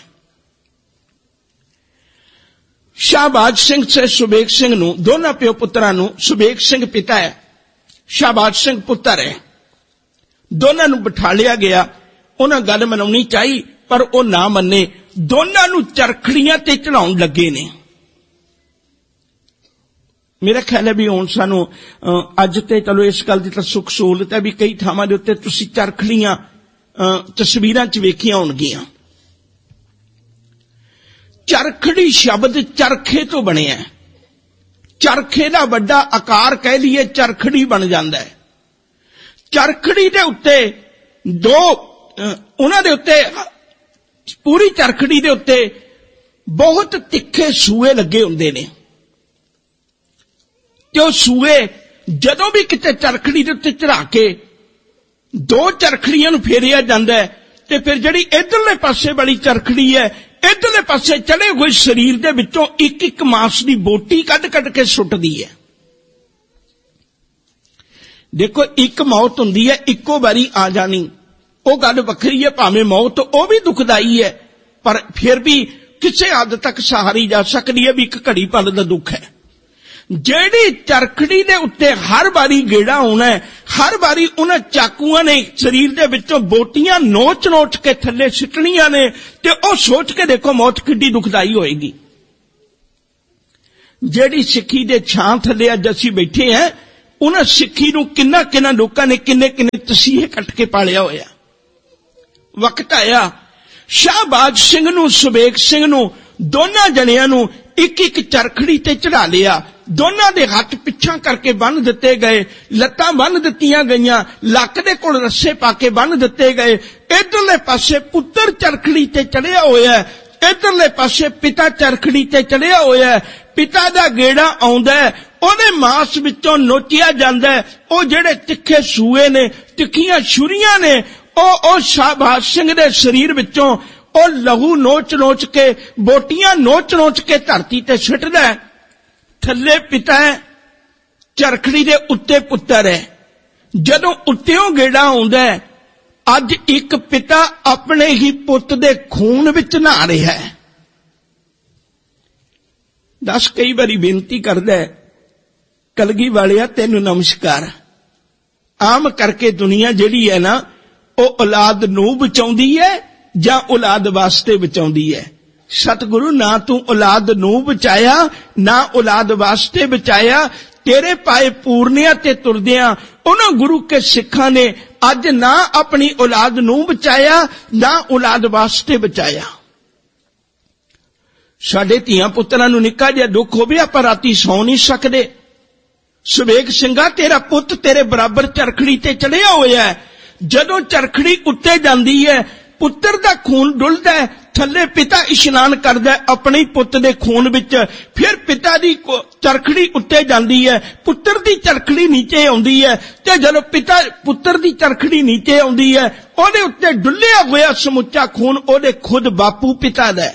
ਸ਼ਾਹਬਾਜ਼ ਸਿੰਘ ਤੇ ਸੁਬੇਗ ਸਿੰਘ ਨੂੰ, ਦੋਨਾਂ ਪਿਓ ਪੁੱਤਰਾਂ ਨੂੰ, ਸੁਬੇਗ ਸਿੰਘ ਪਿਤਾ ਹੈ, ਸ਼ਾਹਬਾਜ਼ ਸਿੰਘ ਪੁੱਤਰ ਹੈ, ਦੋਨਾਂ ਨੂੰ ਬਿਠਾ ਲਿਆ ਗਿਆ। ਉਹਨਾਂ ਗੱਲ ਮਨਾਉਣੀ ਚਾਹੀ, ਪਰ ਉਹ ਨਾ ਮੰਨੇ। ਦੋਨਾਂ ਨੂੰ ਚਰਖੜੀਆਂ ਤੇ ਚੜਾਉਣ ਲੱਗੇ ਨੇ। ਮੇਰਾ ਖਿਆਲ ਹੈ ਵੀ ਹੁਣ ਸਾਨੂੰ ਅੱਜ ਤੇ ਚਲੋ ਇਸ ਗੱਲ ਦੀ ਤਾਂ ਸੁੱਖ ਸਹੂਲਤ ਹੈ ਵੀ ਕਈ ਥਾਵਾਂ ਦੇ ਉੱਤੇ ਤੁਸੀਂ ਚਰਖੜੀਆਂ ਤਸਵੀਰਾਂ 'ਚ ਵੇਖੀਆਂ ਹੋਣਗੀਆਂ। ਚਰਖੜੀ ਸ਼ਬਦ ਚਰਖੇ ਤੋਂ ਬਣਿਆ। ਚਰਖੇ ਦਾ ਵੱਡਾ ਆਕਾਰ ਕਹਿ ਲਈਏ, ਚਰਖੜੀ ਬਣ ਜਾਂਦਾ ਹੈ। ਚਰਖੜੀ ਦੇ ਉੱਤੇ ਉਹਨਾਂ ਦੇ ਉੱਤੇ, ਪੂਰੀ ਚਰਖੜੀ ਦੇ ਉੱਤੇ ਬਹੁਤ ਤਿੱਖੇ ਸੂਏ ਲੱਗੇ ਹੁੰਦੇ ਨੇ, ਤੇ ਉਹ ਸੂਏ ਜਦੋਂ ਵੀ ਕਿਤੇ ਚਰਖੜੀ ਦੇ ਉੱਤੇ ਚੜਾ ਕੇ ਦੋ ਚਰਖੜੀਆਂ ਨੂੰ ਫੇਰਿਆ ਜਾਂਦਾ ਹੈ, ਤੇ ਫਿਰ ਜਿਹੜੀ ਇਧਰਲੇ ਪਾਸੇ ਵਾਲੀ ਚਰਖੜੀ ਹੈ, ਇਧਰਲੇ ਪਾਸੇ ਚੜੇ ਹੋਏ ਸਰੀਰ ਦੇ ਵਿੱਚੋਂ ਇੱਕ ਇੱਕ ਮਾਸ ਦੀ ਬੋਟੀ ਕੱਢ ਕੇ ਸੁੱਟਦੀ ਹੈ। ਦੇਖੋ, ਇੱਕ ਮੌਤ ਹੁੰਦੀ ਹੈ ਇੱਕੋ ਵਾਰੀ ਆ ਜਾਣੀ, ਉਹ ਗੱਲ ਵੱਖਰੀ ਹੈ। ਭਾਵੇਂ ਮੌਤ ਉਹ ਵੀ ਦੁਖਦਾਈ ਹੈ, ਪਰ ਫਿਰ ਵੀ ਕਿਸੇ ਹੱਦ ਤੱਕ ਸਹਾਰੀ ਜਾ ਸਕਦੀ ਹੈ ਵੀ ਇੱਕ ਘੜੀ ਪਲ ਦਾ ਦੁੱਖ ਹੈ। ਜਿਹੜੀ ਚਰਖੜੀ ਦੇ ਉੱਤੇ ਹਰ ਵਾਰੀ ਗੇੜਾ ਆਉਣਾ, ਹਰ ਵਾਰੀ ਉਹਨਾਂ ਚਾਕੂਆਂ ਨੇ ਸਰੀਰ ਦੇ ਵਿੱਚੋਂ ਬੋਟੀਆਂ ਨੋਚ ਕੇ ਥੱਲੇ ਸਿੱਟਣੀਆਂ ਨੇ, ਤੇ ਉਹ ਸੋਚ ਕੇ ਦੇਖੋ ਮੌਤ ਕਿੱਡੀ ਦੁਖਦਾਈ ਹੋਏਗੀ। ਜਿਹੜੀ ਸਿੱਖੀ ਦੇ ਛਾਂ ਥੱਲੇ ਅੱਜ ਅਸੀਂ ਬੈਠੇ ਹਾਂ, ਉਹਨਾਂ ਸਿੱਖੀ ਨੂੰ ਕਿੰਨਾ ਲੋਕਾਂ ਨੇ ਕਿੰਨੇ ਤਸੀਹੇ ਕੱਟ ਕੇ ਪਾਲਿਆ ਹੋਇਆ। ਵਕਤ ਆਇਆ ਸ਼ਾਹਬਾਜ਼ ਸਿੰਘ ਨੂੰ, ਸੁਬੇਗ ਸਿੰਘ ਨੂੰ, ਦੋਨਾਂ ਜਣਿਆਂ ਨੂੰ ਇੱਕ ਇੱਕ ਚਰਖੜੀ ਤੇ ਚੜਾ ਲਿਆ। ਦੋਨਾਂ ਦੇ ਹੱਥ ਪਿੱਛਾਂ ਕਰਕੇ ਬੰਨ੍ਹ ਦਿੱਤੇ ਗਏ, ਲੱਤਾਂ ਬੰਨ੍ਹ ਦਿੱਤੀਆਂ ਗਈਆਂ, ਲੱਕ ਦੇ ਕੋਲ ਰੱਸੇ ਪਾ ਕੇ ਬੰਨ੍ਹ ਦਿੱਤੇ ਗਏ। ਇਧਰਲੇ ਪਾਸੇ ਪੁੱਤਰ ਚਰਖੜੀ ਤੇ ਚੜਿਆ ਹੋਇਆ, ਇਧਰਲੇ ਪਾਸੇ ਪਿਤਾ ਚਰਖੜੀ ਤੇ ਚੜਿਆ ਹੋਇਆ। ਪਿਤਾ ਦਾ ਗੇੜਾ ਆਉਂਦਾ, ਉਹਦੇ ਮਾਸ ਵਿੱਚੋਂ ਨੋਚਿਆ ਜਾਂਦਾ। ਉਹ ਜਿਹੜੇ ਤਿੱਖੇ ਸੂਏ ਨੇ, ਤਿੱਖੀਆਂ ਛੁਰੀਆਂ ਨੇ, ਉਹ ਸ਼ਾਹਬਾਜ਼ ਸਿੰਘ ਦੇ ਸਰੀਰ ਵਿੱਚੋਂ ਉਹ ਲਹੂ ਨੋਚ ਕੇ, ਬੋਟੀਆਂ ਨੋਚ ਕੇ ਧਰਤੀ ਤੇ ਸਿੱਟਦਾ। ਥੱਲੇ ਪਿਤਾ ਹੈ, ਚਰਖੜੀ ਦੇ ਉੱਤੇ ਪੁੱਤਰ ਹੈ। ਜਦੋਂ ਉੱਤਿਓਂ ਗੇੜਾ ਆਉਂਦਾ, ਅੱਜ ਇੱਕ ਪਿਤਾ ਆਪਣੇ ਹੀ ਪੁੱਤ ਦੇ ਖੂਨ ਵਿੱਚ ਨਹਾ ਰਿਹਾ ਹੈ। दस कई बारी बेनती करदा है, कलगी वालिया तैनू नमस्कार। आम करके दुनिया जिहड़ी है ना, वो औलाद नूं बचाउंदी है जां औलाद वास्ते बचाउंदी है। सतगुरु ना तू औलाद नूं बचाया ना औलाद वास्ते बचाया। तेरे पाए पूर्णिया ते तुरदियां उन्हां गुरु के सिखां ने अज ना अपनी औलाद नूं बचाया ना औलाद वास्ते बचाया। साडे धीआं पुत्रां नूं निक्का जिहा दुख होवे, आपां राती सौ नहीं सकदे। सुबेग सिंघा तेरा पुੱਤ तेरे बराबर चरखड़ी ते चढ़िया होया है। जदों चरखड़ी उत्ते जांदी है, पुत्र दा खून डुलदा है, थल्ले पिता इशनान करदा है अपने पुੱਤ दे खून विच। फिर पिता दी चरखड़ी उत्ते जांदी है, पुत्र दी चरखड़ी नीचे आउंदी है। ते जदों पिता पुत्र दी चरखड़ी नीचे आउंदी है, ओदे उत्ते डुलिया होया समुच्चा खून ओदे खुद बापू पिता दा है।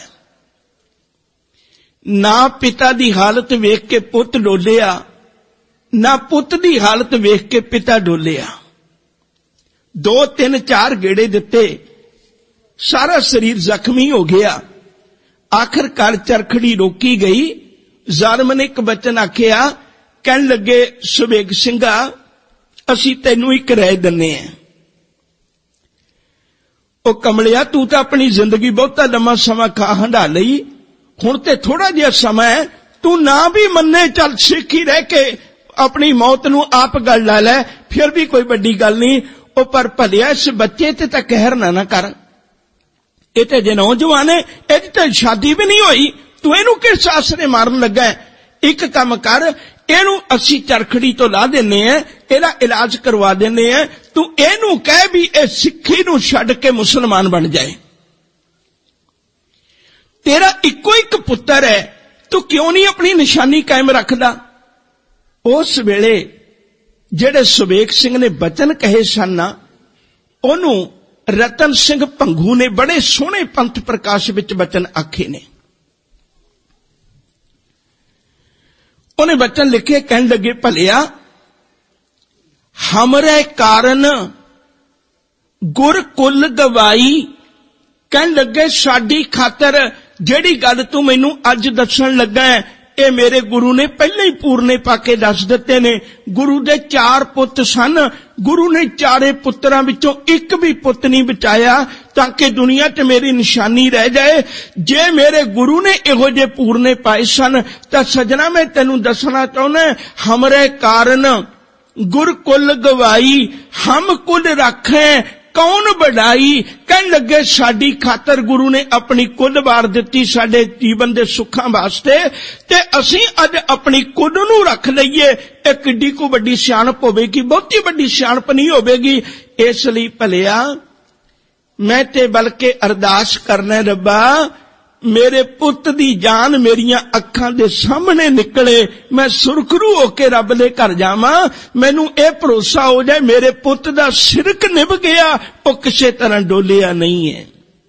ना पिता दी हालत वेख के पुੱਤ डोलिया, ना पुੱਤ दी हालत वेख के पिता डोलिया। 2 3 4 गेड़े दिते, सारा शरीर जख्मी हो गया। आखिरकार चरखड़ी रोकी गई। जालिम ने एक बचन आखिया, कहन लगे सुबेग सिंघा असी तैनू एक राय दन्ने हैं। ओ कमलिया तू तो अपनी जिंदगी बहुता लंबा समा खा हंडा लई, हुण ते थोड़ा जिहा समा है, तू ना भी मन्ने चल सिख ही रह के अपनी मौत नू आप गल ला लै, फिर भी कोई बड़ी गल नहीं। ओ पर भलिया इस बच्चे ते तां कहर ना कर, ये तो जे नौजवान है, इहदी तां शादी भी नहीं होई, तू इहनू किस आसरे मारन लगा है। एक काम कर, इहनू असी चरखड़ी तो ला देने हैं, इहदा इलाज करवा देने हैं। तू इहनू कह भी इह सिक्खी नू छड्ड के मुसलमान बन जाए। तेरा इक्को एक पुत्र है, तू क्यों नहीं अपनी निशानी कायम रखदा। उस वेले जेड़े सुबेग सिंह ने बचन कहे सन, ओनू रतन सिंह भंगू ने बड़े सोहने पंथ प्रकाश विच बचन आखे ने। उन्हें बचन लिखे, कहन लगे भलिया हमरे कारण गुर कुल गवाई। कहन लगे साडी खातर जेड़ी गल तू मैनू अज दसन लगा है, ये मेरे गुरु ने पहले ही पूरने पाके दस दिते ने। गुरु दे 4 पुੱਤ सन, गुरु ने 4 पुत्रां विचों एक भी पुੱਤ नहीं बचाया ताकि दुनिया च मेरी निशानी रह जाए। जे मेरे गुरु ने इहो जे पूरने पाए सन तां सजना मैं तैनू दसना चाहुंदा, हमरे कारण गुर कुल गवाई, हम कुल रखें कौन बढ़ाई। कहन लगे साडी खातर गुरु ने अपनी कुल वार दिती साडे जीवन दे सुखां वास्ते, ते असीं अज अपनी कुल नू रख लईए। इह किड्डी को वड्डी सियाणप होवेगी, बहुती वड्डी सियाणप नहीं होवेगी। इसलिए भलिया मैं ते बल्कि अरदास करना, रब्बा मेरे पुੱਤ दी जान मेरियां अखां दे सामने निकले, मैं सुरखरू होके रब दे घर जावां। मैनू ये भरोसा हो जाए मेरे पुੱਤ दा सिरक निभ गया, वो किसी तरह डोलिया नहीं है।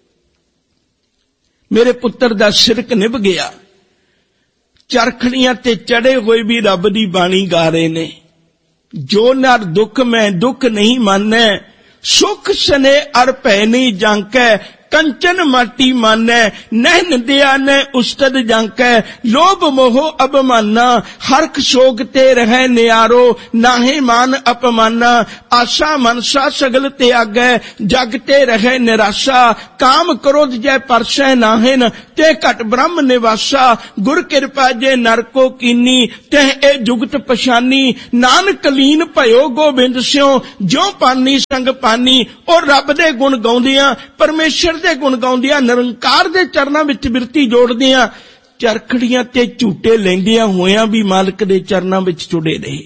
मेरे पुੱਤਰ दा सिरक निभ गया। चरखड़ियां ते चढ़े हुए भी रब दी बाणी गा रहे ने, जो नर दुख मैं दुख नहीं मानै, सुख सने अर भै नहीं जांकै, कंचन माटी मानै, नैन दिया न उस्तद जांकै, लोभ मोह अबमाना, हरख शोक ते रहै नियारो, नाहे मान अपमाना, आशा मनसा सगल त्यागै, जग ते रहै निराशा, काम क्रोध जै परसै नाहिन, ते घट ब्रह्म निवासा, गुर कृपा जे नरको कीनी, तह ए जुगत पछानी, नानक लीन भयो गोबिंद स्यों, ज्यों पानी संग पानी। और रब दे गुण गाउंदियां, परमेश्वर दे गुण गाउंदियां, निरंकार दे चरनां विच बिरती जोड़दियां, चरखड़ियां ते झूटे लैंदियां होयां भी मालिक दे चरनां विच जुड़े रहे।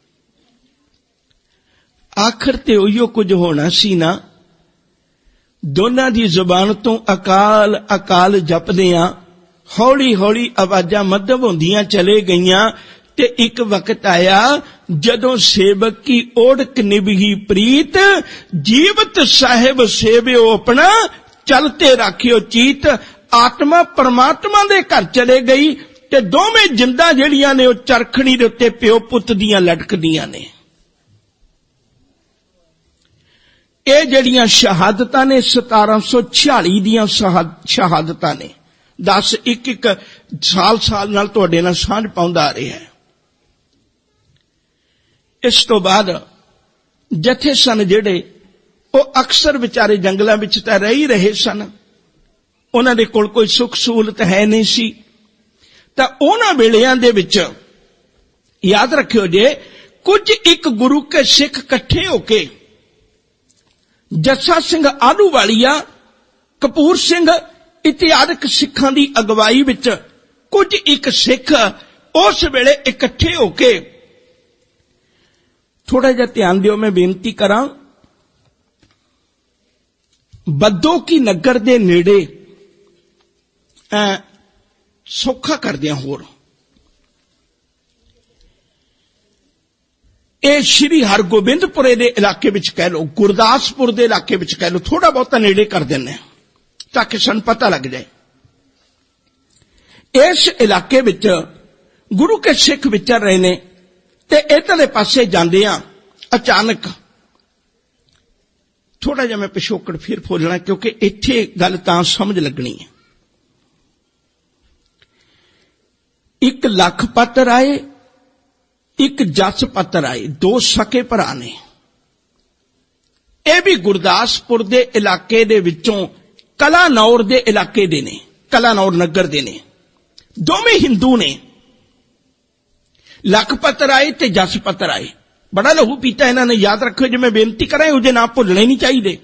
आखिर ते उहियो कुछ होना सी ना। दोनां दी जुबान तो अकाल अकाल जपदियां हौली हौली आवाजां मध्यम होंदियां चले गईयां, ते एक वक्त आया जदों सेवक की ओढ़क निभही प्रीत, जीवत साहिब सेवियो अपना, चलते राखियो चीत। आत्मा परमात्मा दे घर चले गई, ते दोवें जिंदा जड़ियां ने वो चरखड़ी दे उत्ते प्यो पुੱਤ दियां लटकदियां ने। ये जड़ियां शहादतां ने 1746 दियां शहादतां ने, 10 ਇੱਕ ਸਾਲ ਨਾਲ ਤੁਹਾਡੇ ਨਾਲ ਸਾਂਝ ਪਾਉਂਦਾ ਆ ਰਿਹਾ ਹੈ। ਇਸ ਤੋਂ ਬਾਅਦ ਜਥੇ ਸਨ ਜਿਹੜੇ, ਉਹ ਅਕਸਰ ਵਿਚਾਰੇ ਜੰਗਲਾਂ ਵਿੱਚ ਤਾਂ ਰਹਿ ਹੀ ਰਹੇ ਸਨ, ਉਹਨਾਂ ਦੇ ਕੋਲ ਕੋਈ ਸੁੱਖ ਸਹੂਲਤ ਹੈ ਨਹੀਂ ਸੀ। ਤਾਂ ਉਹਨਾਂ ਵੇਲਿਆਂ ਦੇ ਵਿੱਚ ਯਾਦ ਰੱਖਿਓ ਜੇ, ਕੁਝ ਇੱਕ ਗੁਰੂ ਕੇ ਸਿੱਖ ਇਕੱਠੇ ਹੋ ਕੇ ਜੱਸਾ ਸਿੰਘ ਆਹਲੂਵਾਲੀਆ, ਕਪੂਰ ਸਿੰਘ ਇਤਿਹਾਦਿਕ ਸਿੱਖਾਂ ਦੀ ਅਗਵਾਈ ਵਿੱਚ ਕੁਝ ਇੱਕ ਸਿੱਖ ਉਸ ਵੇਲੇ ਇਕੱਠੇ ਹੋ ਕੇ, ਥੋੜਾ ਜਿਹਾ ਧਿਆਨ ਦਿਓ, ਮੈਂ ਬੇਨਤੀ ਕਰਾਂ, ਬੱਦੋ ਕੀ ਨਗਰ ਦੇ ਨੇੜੇ ਸੌਖਾ ਕਰਦਿਆਂ ਹੋਰ ਇਹ ਸ਼੍ਰੀ ਹਰਗੋਬਿੰਦਪੁਰੇ ਦੇ ਇਲਾਕੇ ਵਿੱਚ ਕਹਿ ਲਓ, ਗੁਰਦਾਸਪੁਰ ਦੇ ਇਲਾਕੇ ਵਿੱਚ ਕਹਿ ਲਓ, ਥੋੜਾ ਬਹੁਤਾ ਨੇੜੇ ਕਰ ਦਿੰਦੇ ਹਾਂ ਤਾਂ ਕਿ ਸਾਨੂੰ ਪਤਾ ਲੱਗ ਜਾਏ। ਇਸ ਇਲਾਕੇ ਵਿੱਚ ਗੁਰੂ ਕੇ ਸਿੱਖ ਵਿਚਰ ਰਹੇ ਨੇ ਤੇ ਇੱਧਰਲੇ ਪਾਸੇ ਜਾਂਦਿਆਂ ਅਚਾਨਕ, ਥੋੜਾ ਜਿਹਾ ਮੈਂ ਪਿਛੋਕੜ ਫਿਰ ਫੋਲਣਾ ਕਿਉਂਕਿ ਇੱਥੇ ਗੱਲ ਤਾਂ ਸਮਝ ਲੱਗਣੀ ਹੈ। ਇੱਕ ਲਖਪਤ ਰਾਏ, ਇੱਕ ਜਸਪਤ ਰਾਏ, 2 ਸਕੇ ਭਰਾ ਨੇ। ਇਹ ਵੀ ਗੁਰਦਾਸਪੁਰ ਦੇ ਇਲਾਕੇ ਦੇ ਵਿੱਚੋਂ ਕਲਾਨੌਰ ਦੇ ਇਲਾਕੇ ਦੇ ਨੇ, ਕਲਾਨੌਰ ਨਗਰ ਦੇ ਨੇ। ਦੋਵੇਂ ਹਿੰਦੂ ਨੇ, ਲਖਪਤ ਰਾਏ ਤੇ ਜਸਪਤ ਰਾਏ। ਬੜਾ ਲਹੂ ਪੀਤਾ ਇਹਨਾਂ ਨੇ, ਯਾਦ ਰੱਖੋ। ਜੇ ਮੈਂ ਬੇਨਤੀ ਕਰਾਂ, ਇਹੋ ਜਿਹੇ ਨਾਂ ਭੁੱਲਣੇ ਨਹੀਂ ਚਾਹੀਦੇ।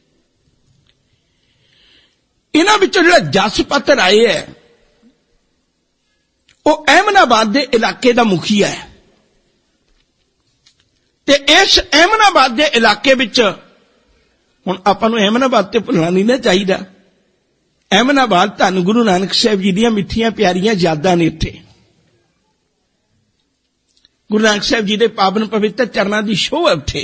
ਇਹਨਾਂ ਵਿੱਚੋਂ ਜਿਹੜਾ ਜਸਪਤ ਰਾਏ ਹੈ, ਉਹ ਅਹਿਮਦਾਬਾਦ ਦੇ ਇਲਾਕੇ ਦਾ ਮੁਖੀਆ ਹੈ ਤੇ ਇਸ ਅਹਿਮਦਾਬਾਦ ਦੇ ਇਲਾਕੇ ਵਿੱਚ, ਹੁਣ ਆਪਾਂ ਨੂੰ ਅਹਿਮਦਾਬਾਦ ਤੇ ਭੁੱਲਣਾ ਨਹੀਂ ਨਾ ਚਾਹੀਦਾ। ਅਹਿਮਦਾਬਾਦ ਧੰਨ ਗੁਰੂ ਨਾਨਕ ਸਾਹਿਬ ਜੀ ਦੀਆਂ ਮਿੱਠੀਆਂ ਪਿਆਰੀਆਂ ਯਾਦਾਂ ਨੇ। ਇੱਥੇ ਗੁਰੂ ਨਾਨਕ ਸਾਹਿਬ ਜੀ ਦੇ ਪਾਵਨ ਪਵਿੱਤਰ ਚਰਨਾਂ ਦੀ ਛੋਹ ਹੈ ਉੱਥੇ।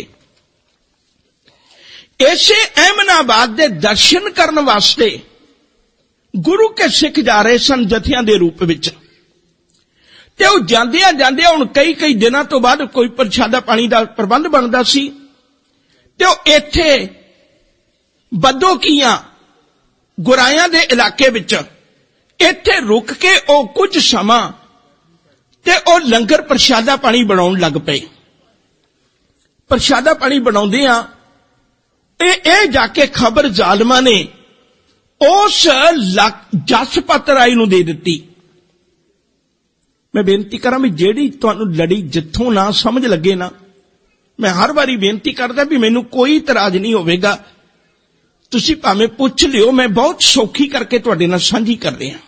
ਇਸੇ ਅਹਿਮਦਾਬਾਦ ਦੇ ਦਰਸ਼ਨ ਕਰਨ ਵਾਸਤੇ ਗੁਰੂ ਕੇ ਸਿੱਖ ਜਾ ਰਹੇ ਸਨ ਜਥਿਆਂ ਦੇ ਰੂਪ ਵਿੱਚ, ਤੇ ਉਹ ਜਾਂਦਿਆਂ ਹੁਣ ਕਈ ਦਿਨਾਂ ਤੋਂ ਬਾਅਦ ਕੋਈ ਪ੍ਰਸ਼ਾਦਾ ਪਾਣੀ ਦਾ ਪ੍ਰਬੰਧ ਬਣਦਾ ਸੀ ਤੇ ਉਹ ਇੱਥੇ ਬੱਦੋਕੀਆਂ ਗੁਰਾਇਆਂ ਦੇ ਇਲਾਕੇ ਵਿੱਚ ਇੱਥੇ ਰੁਕ ਕੇ ਉਹ ਕੁਝ ਸਮਾਂ ਤੇ ਉਹ ਲੰਗਰ ਪ੍ਰਸ਼ਾਦਾ ਪਾਣੀ ਬਣਾਉਣ ਲੱਗ ਪਏ। ਪ੍ਰਸ਼ਾਦਾ ਪਾਣੀ ਬਣਾਉਂਦੇ ਆ ਇਹ ਜਾ ਕੇ ਖਬਰ ਜ਼ਾਲਮਾਂ ਨੇ ਉਸ ਜਸਪਤ ਰਾਏ ਨੂੰ ਦੇ ਦਿੱਤੀ। ਮੈਂ ਬੇਨਤੀ ਕਰਾਂ ਵੀ ਜਿਹੜੀ ਤੁਹਾਨੂੰ ਲੜੀ ਜਿੱਥੋਂ ਨਾ ਸਮਝ ਲੱਗੇ ਨਾ, ਮੈਂ ਹਰ ਵਾਰੀ ਬੇਨਤੀ ਕਰਦਾ ਵੀ ਮੈਨੂੰ ਕੋਈ ਇਤਰਾਜ਼ ਨਹੀਂ ਹੋਵੇਗਾ, ਤੁਸੀਂ ਭਾਵੇਂ ਪੁੱਛ ਲਿਓ, ਮੈਂ ਬਹੁਤ ਸੌਖੀ ਕਰਕੇ ਤੁਹਾਡੇ ਨਾਲ ਸਾਂਝੀ ਕਰ ਰਿਹਾ।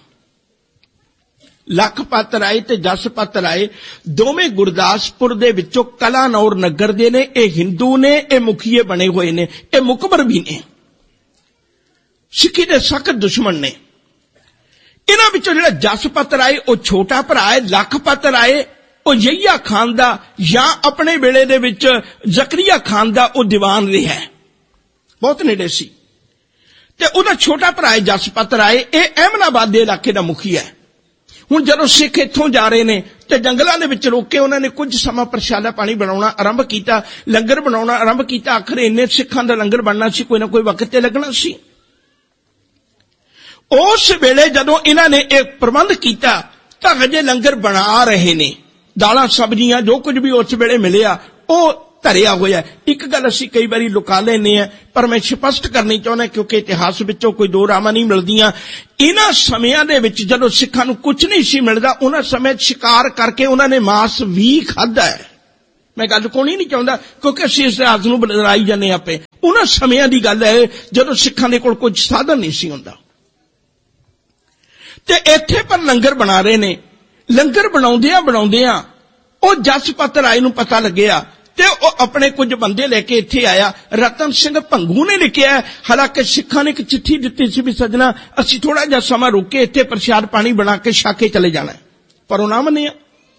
ਲਖਪਤ ਰਾਏ ਤੇ ਜਸਪਤ ਰਾਏ ਦੋਵੇਂ ਗੁਰਦਾਸਪੁਰ ਦੇ ਵਿੱਚੋਂ ਕਲਾਨੌਰ ਨਗਰ ਦੇ ਨੇ। ਇਹ ਹਿੰਦੂ ਨੇ, ਇਹ ਮੁਖੀਏ ਬਣੇ ਹੋਏ ਨੇ, ਇਹ ਮੁਕਬਰ ਵੀ ਨੇ, ਸਿੱਖੀ ਦੇ ਸਖਤ ਦੁਸ਼ਮਣ ਨੇ। ਇਹਨਾਂ ਵਿੱਚੋਂ ਜਿਹੜਾ ਜਸਪਤ ਰਾਏ ਉਹ ਛੋਟਾ ਭਰਾ ਹੈ। ਲਖਪਤ ਰਾਏ ਉਹ ਯਹੀਆ ਖਾਨ ਦਾ ਜਾਂ ਆਪਣੇ ਵੇਲੇ ਦੇ ਵਿੱਚ ਜ਼ਕਰੀਆ ਖਾਨ ਦਾ ਉਹ ਦੀਵਾਨ ਰਿਹਾ, ਬਹੁਤ ਨੇੜੇ ਸੀ। ਤੇ ਉਹਦਾ ਛੋਟਾ ਭਰਾ ਹੈ ਜਸਪਤ ਰਾਏ, ਇਹ ਅਹਿਮਦਾਬਾਦ ਦੇ ਇਲਾਕੇ ਦਾ ਮੁਖੀਆ ਹੈ। ਹੁਣ ਜਦੋਂ ਸਿੱਖ ਇੱਥੋਂ ਜਾ ਰਹੇ ਨੇ ਤੇ ਜੰਗਲਾਂ ਦੇ ਵਿੱਚ ਰੋਕ ਕੇ ਉਹਨਾਂ ਨੇ ਕੁਝ ਸਮਾਂ ਪ੍ਰਸ਼ਾਦਾ ਪਾਣੀ ਬਣਾਉਣਾ ਆਰੰਭ ਕੀਤਾ, ਲੰਗਰ ਬਣਾਉਣਾ ਆਰੰਭ ਕੀਤਾ। ਆਖਰ ਇੰਨੇ ਸਿੱਖਾਂ ਦਾ ਲੰਗਰ ਬਣਨਾ ਸੀ, ਕੋਈ ਨਾ ਕੋਈ ਵਕਤ ਤੇ ਲੱਗਣਾ ਸੀ। ਉਸ ਵੇਲੇ ਜਦੋਂ ਇਹਨਾਂ ਨੇ ਇਹ ਪ੍ਰਬੰਧ ਕੀਤਾ ਤਾਂ ਹਜੇ ਲੰਗਰ ਬਣਾ ਰਹੇ ਨੇ, ਦਾਲਾਂ ਸਬਜ਼ੀਆਂ ਜੋ ਕੁਝ ਵੀ ਉਸ ਵੇਲੇ ਮਿਲਿਆ ਉਹ ਧਰਿਆ ਹੋਇਆ। ਇੱਕ ਗੱਲ ਅਸੀਂ ਕਈ ਵਾਰੀ ਲੁਕਾ ਲੈਂਦੇ ਹਾਂ, ਪਰ ਮੈਂ ਸਪਸ਼ਟ ਕਰਨੀ ਚਾਹੁੰਦਾ ਕਿਉਂਕਿ ਇਤਿਹਾਸ ਵਿੱਚੋਂ ਕੋਈ ਦੋ ਰਾਵਾਂ ਨਹੀਂ ਮਿਲਦੀਆਂ। ਇਹਨਾਂ ਸਮਿਆਂ ਦੇ ਵਿੱਚ ਜਦੋਂ ਸਿੱਖਾਂ ਨੂੰ ਕੁਝ ਨਹੀਂ ਸੀ ਮਿਲਦਾ, ਉਹਨਾਂ ਸਮੇਂ ਸ਼ਿਕਾਰ ਕਰਕੇ ਉਹਨਾਂ ਨੇ ਮਾਸ ਵੀ ਖਾਧਾ ਹੈ। ਮੈਂ ਗੱਲ ਕੋਣੀ ਨਹੀਂ ਚਾਹੁੰਦਾ ਕਿਉਂਕਿ ਅਸੀਂ ਇਸ ਰਾਜ ਨੂੰ ਲੜਾਈ ਜਾਂਦੇ ਆਪੇ। ਉਹਨਾਂ ਸਮਿਆਂ ਦੀ ਗੱਲ ਹੈ ਜਦੋਂ ਸਿੱਖਾਂ ਦੇ ਕੋਲ ਕੁਝ ਸਾਧਨ ਨਹੀਂ ਸੀ ਹੁੰਦਾ ਤੇ ਇੱਥੇ ਪਰ ਲੰਗਰ ਬਣਾ ਰਹੇ ਨੇ। ਲੰਗਰ ਬਣਾਉਂਦਿਆਂ ਉਹ ਜਸਪਤ ਰਾਏ ਨੂੰ ਪਤਾ ਲੱਗਿਆ ਤੇ ਉਹ ਆਪਣੇ ਕੁਝ ਬੰਦੇ ਲੈ ਕੇ ਇੱਥੇ ਆਇਆ। ਰਤਨ ਸਿੰਘ ਭੰਗੂ ਨੇ ਲਿਖਿਆ, ਹਾਲਾਂਕਿ ਸਿੱਖਾਂ ਨੇ ਇੱਕ ਚਿੱਠੀ ਦਿੱਤੀ ਸੀ ਵੀ ਸੱਜਣਾ ਅਸੀਂ ਥੋੜਾ ਜਿਹਾ ਸਮਾਂ ਰੁਕ ਕੇ ਇੱਥੇ ਪ੍ਰਸ਼ਾਦ ਪਾਣੀ ਬਣਾ ਕੇ ਛਕ ਕੇ ਚਲੇ ਜਾਣਾ, ਪਰ ਉਹ ਨਾ ਮੰਨਿਆ।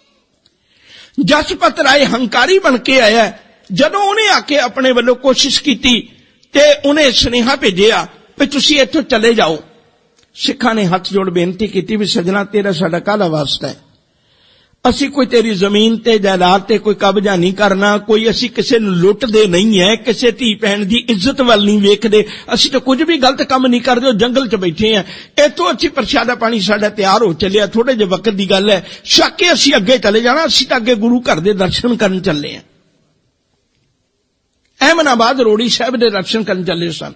ਜਸਪਤ ਰਾਏ ਹੰਕਾਰੀ ਬਣ ਕੇ ਆਇਆ। ਜਦੋਂ ਉਹਨੇ ਆ ਕੇ ਆਪਣੇ ਵੱਲੋਂ ਕੋਸ਼ਿਸ਼ ਕੀਤੀ ਤੇ ਉਹਨੇ ਸੁਨੇਹਾ ਭੇਜਿਆ ਵੀ ਤੁਸੀਂ ਇੱਥੋਂ ਚਲੇ ਜਾਓ। ਸਿੱਖਾਂ ਨੇ ਹੱਥ ਜੋੜ ਬੇਨਤੀ ਕੀਤੀ ਵੀ ਸੱਜਣਾ ਤੇਰਾ ਸਾਡਾ ਕਾਹਦਾ ਵਾਸਤਾ ਹੈ, ਅਸੀਂ ਕੋਈ ਤੇਰੀ ਜ਼ਮੀਨ ਤੇ ਜਾਇਦਾਦ ਤੇ ਕੋਈ ਕਬਜ਼ਾ ਨਹੀਂ ਕਰਨਾ, ਕੋਈ ਅਸੀਂ ਕਿਸੇ ਨੂੰ ਲੁੱਟਦੇ ਨਹੀਂ ਹੈ, ਕਿਸੇ ਧੀ ਭੈਣ ਦੀ ਇੱਜ਼ਤ ਵੱਲ ਨਹੀਂ ਵੇਖਦੇ, ਅਸੀਂ ਤਾਂ ਕੁਝ ਵੀ ਗਲਤ ਕੰਮ ਨਹੀਂ ਕਰਦੇ, ਉਹ ਜੰਗਲ 'ਚ ਬੈਠੇ ਆ, ਇੱਥੋਂ ਅਸੀਂ ਪ੍ਰਸ਼ਾਦਾ ਪਾਣੀ ਸਾਡਾ ਤਿਆਰ ਹੋ ਚੱਲਿਆ, ਥੋੜੇ ਜਿਹੇ ਵਕਤ ਦੀ ਗੱਲ ਹੈ, ਛਕ ਕੇ ਅਸੀਂ ਅੱਗੇ ਚਲੇ ਜਾਣਾ, ਅਸੀਂ ਤਾਂ ਅੱਗੇ ਗੁਰੂ ਘਰ ਦੇ ਦਰਸ਼ਨ ਕਰਨ ਚੱਲੇ ਆ। ਅਹਿਮਦਾਬਾਦ ਰੋੜੀ ਸਾਹਿਬ ਦੇ ਦਰਸ਼ਨ ਕਰਨ ਚੱਲੇ ਸਨ।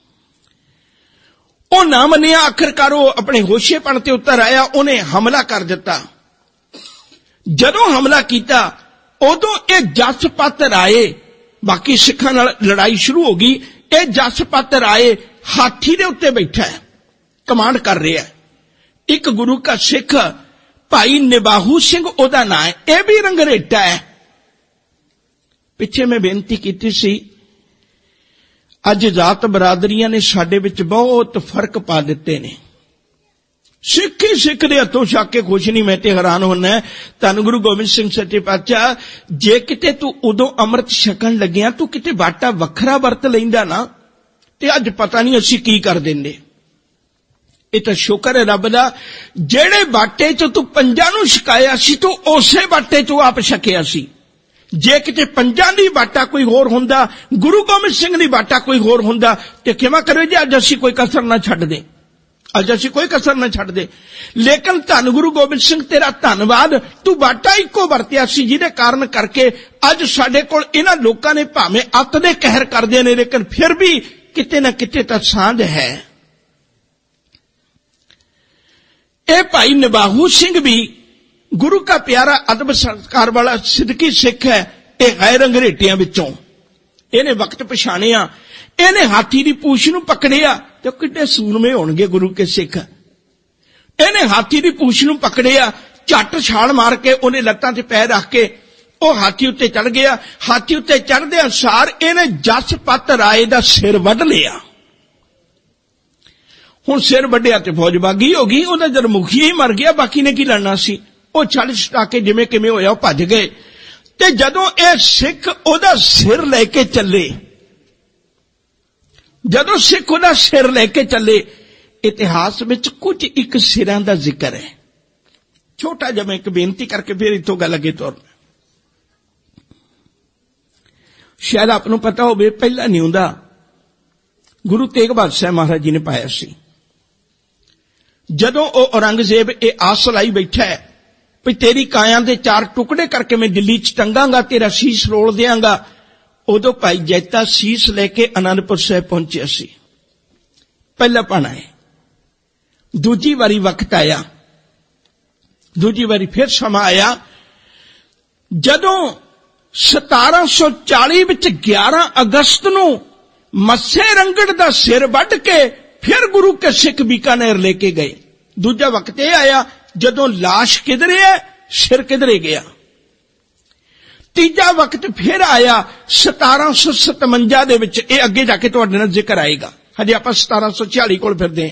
ਉਹ ਨਾ ਮੰਨਿਆ, ਆਖਰਕਾਰ ਉਹ ਆਪਣੇ ਹੋਸ਼ੇਪਣ ਤੇ ਉਤਰ ਆਇਆ, ਉਹਨੇ ਹਮਲਾ ਕਰ ਦਿੱਤਾ। ਜਦੋਂ ਹਮਲਾ ਕੀਤਾ ਉਦੋਂ ਇਹ ਜਸ ਪਾਤਰ ਆਏ, ਬਾਕੀ ਸਿੱਖਾਂ ਨਾਲ ਲੜਾਈ ਸ਼ੁਰੂ ਹੋ ਗਈ। ਇਹ ਜਸ ਪਾਤਰ ਆਏ, ਹਾਥੀ ਦੇ ਉੱਤੇ ਬੈਠਾ ਹੈ, ਕਮਾਂਡ ਕਰ ਰਿਹਾ ਹੈ। ਇੱਕ ਗੁਰੂ ਕਾ ਸਿੱਖ ਭਾਈ ਨਿਬਾਹੂ ਸਿੰਘ ਉਹਦਾ ਨਾਂ ਹੈ, ਇਹ ਵੀ ਰੰਗਰੇਟਾ ਹੈ। ਪਿੱਛੇ ਮੈਂ ਬੇਨਤੀ ਕੀਤੀ ਸੀ, ਅੱਜ ਜਾਤ ਬਰਾਦਰੀਆਂ ਨੇ ਸਾਡੇ ਵਿੱਚ ਬਹੁਤ ਫਰਕ ਪਾ ਦਿੱਤੇ ਨੇ। ਸਿੱਖ ਹੀ ਸਿੱਖ ਦੇ ਹੱਥੋਂ ਛੱਕ ਕੇ ਖੁਸ਼ ਨਹੀਂ। ਮੈਂ ਤੇ ਹੈਰਾਨ ਹੁੰਦਾ, ਧੰਨ ਗੁਰੂ ਗੋਬਿੰਦ ਸਿੰਘ ਸੱਚੇ ਪਾਤਸ਼ਾਹ, ਜੇ ਕਿਤੇ ਤੂੰ ਉਦੋਂ ਅੰਮ੍ਰਿਤ ਛਕਣ ਲੱਗਿਆ ਤੂੰ ਕਿਤੇ ਬਾਟਾ ਵੱਖਰਾ ਵਰਤ ਲੈਂਦਾ ਨਾ, ਤੇ ਅੱਜ ਪਤਾ ਨਹੀਂ ਅਸੀਂ ਕੀ ਕਰ ਦਿੰਦੇ। ਇਹ ਤਾਂ ਸ਼ੁਕਰ ਹੈ ਰੱਬ ਦਾ, ਜਿਹੜੇ ਬਾਟੇ 'ਚ ਤੂੰ ਪੰਜਾਂ ਨੂੰ ਛਕਾਇਆ ਸੀ ਤੂੰ ਉਸੇ ਬਾਟੇ 'ਚ ਆਪ ਛਕਿਆ ਸੀ। ਜੇ ਕਿਤੇ ਪੰਜਾਂ ਦੀ ਬਾਟਾ ਕੋਈ ਹੋਰ ਹੁੰਦਾ, ਗੁਰੂ ਗੋਬਿੰਦ ਸਿੰਘ ਦੀ ਬਾਟਾ ਕੋਈ ਹੋਰ ਹੁੰਦਾ, ਤੇ ਕਿਵੇਂ ਕਰੇ ਜੇ ਅੱਜ ਅਸੀਂ ਕੋਈ ਕਸਰ ਨਾ ਛੱਡ ਦੇ, ਅੱਜ ਅਸੀਂ ਕੋਈ ਕਸਰ ਨਾ ਛੱਡ ਦੇ। ਲੇਕਿਨ ਧੰਨ ਗੁਰੂ ਗੋਬਿੰਦ ਸਿੰਘ ਤੇਰਾ ਧੰਨਵਾਦ, ਤੂੰ ਬਾਟਾ ਇੱਕੋ ਵਰਤਿਆ ਸੀ, ਜਿਹਦੇ ਕਾਰਨ ਕਰਕੇ ਅੱਜ ਸਾਡੇ ਕੋਲ ਇਹਨਾਂ ਲੋਕਾਂ ਨੇ ਭਾਵੇਂ ਅੱਤ ਦੇ ਕਹਿਰ ਕਰਦੇ ਨੇ, ਲੇਕਿਨ ਫਿਰ ਵੀ ਕਿਤੇ ਨਾ ਕਿਤੇ ਤਾਂ ਸਾਂਝ ਹੈ। ਇਹ ਭਾਈ ਨਿਬਾਹੂ ਸਿੰਘ ਵੀ ਗੁਰੂ का प्यारा अदब संस्कार वाला सिद्दकी सिख है। ये गैर अंग्रेटियां विचों इहने वक्त पछाणिया, इहने हाथी की पूछ नूं पकड़िया, तो किड्डे सूरमे होणगे गुरु के सिख। इहने हाथी की पूछ नूं पकड़िया, झट छाल मार के उहने लत्तां ते पैर रख के ਉਹ ਹਾਥੀ ਉੱਤੇ ਚੜ ਗਿਆ। ਹਾਥੀ ਉੱਤੇ ਚੜ੍ਹਦੇ ਅਨਸਾਰ ਇਹਨੇ ਜਸ ਪੱਤ ਰਾਏ ਦਾ ਸਿਰ ਵੱਢ ਲਿਆ। ਹੁਣ ਸਿਰ ਵੱਢਿਆ ਤੇ ਫੌਜ ਬਾਗੀ ਹੋ ਗਈ, ਉਹਦਾ ਜਦ ਮੁਖੀ ਹੀ ਮਰ ਗਿਆ, ਬਾਕੀ ਨੇ ਕੀ ਲੜਨਾ ਸੀ। ਉਹ ਛੱਡ ਛਟਾ ਕੇ ਜਿਵੇਂ ਕਿਵੇਂ ਹੋਇਆ ਉਹ ਭੱਜ ਗਏ। ਤੇ ਜਦੋਂ ਇਹ ਸਿੱਖ ਉਹਦਾ ਸਿਰ ਲੈ ਕੇ ਚੱਲੇ, ਜਦੋਂ ਸਿੱਖ ਉਹਦਾ ਸਿਰ ਲੈ ਕੇ ਚੱਲੇ, ਇਤਿਹਾਸ ਵਿੱਚ ਕੁਝ ਇੱਕ ਸਿਰਾਂ ਦਾ ਜ਼ਿਕਰ ਹੈ। ਛੋਟਾ ਜਿਹਾ ਮੈਂ ਇੱਕ ਬੇਨਤੀ ਕਰਕੇ ਫਿਰ ਇੱਥੋਂ ਗੱਲ ਅੱਗੇ ਤੋਰਨਾ। ਸ਼ਾਇਦ ਆਪ ਨੂੰ ਪਤਾ ਹੋਵੇ, ਪਹਿਲਾ ਨਿਉਂਦਾ ਗੁਰੂ ਤੇਗ ਬਹਾਦਰ ਸਾਹਿਬ ਮਹਾਰਾਜ ਜੀ ਨੇ ਪਾਇਆ ਸੀ। ਜਦੋਂ ਉਹ ਔਰੰਗਜ਼ੇਬ ਇਹ ਆਸ ਲਾਈ ਬੈਠਾ ਹੈ ਵੀ ਤੇਰੀ ਕਾਇਆਂ ਦੇ 4 ਟੁਕੜੇ ਕਰਕੇ ਮੈਂ ਦਿੱਲੀ 'ਚ ਟੰਗਾਂਗਾ, ਤੇਰਾ ਸੀਸ ਰੋਲ ਦਿਆਂਗਾ, ਉਦੋਂ ਭਾਈ ਜੈਤਾ ਸੀਸ ਲੈ ਕੇ ਅਨੰਦਪੁਰ ਸਾਹਿਬ ਪਹੁੰਚਿਆ ਸੀ। ਪਹਿਲਾ ਪਾਣਾ ਹੈ। ਦੂਜੀ ਵਾਰੀ ਵਕਤ ਆਇਆ, ਦੂਜੀ ਵਾਰੀ ਫਿਰ ਸਮਾਂ ਆਇਆ, ਜਦੋਂ 1740 ਵਿੱਚ 11 ਅਗਸਤ ਨੂੰ ਮੱਸੇ ਰੰਗੜ ਦਾ ਸਿਰ ਵੱਢ ਕੇ ਫਿਰ ਗੁਰੂ ਕੇ ਸਿੱਖ ਬੀਕਾਨੇਰ ਲੈ ਕੇ ਗਏ। ਦੂਜਾ ਵਕਤ ਇਹ ਆਇਆ ਜਦੋਂ ਲਾਸ਼ ਕਿਧਰੇ ਹੈ, ਸਿਰ ਕਿਧਰੇ ਗਿਆ। ਤੀਜਾ ਵਕਤ ਫਿਰ ਆਇਆ 1757 ਦੇ ਵਿੱਚ, ਇਹ ਅੱਗੇ ਜਾ ਕੇ ਤੁਹਾਡੇ ਨਾਲ ਜ਼ਿਕਰ ਆਏਗਾ। ਹਜੇ ਆਪਾਂ 1746 ਕੋਲ ਫਿਰਦੇ ਹਾਂ।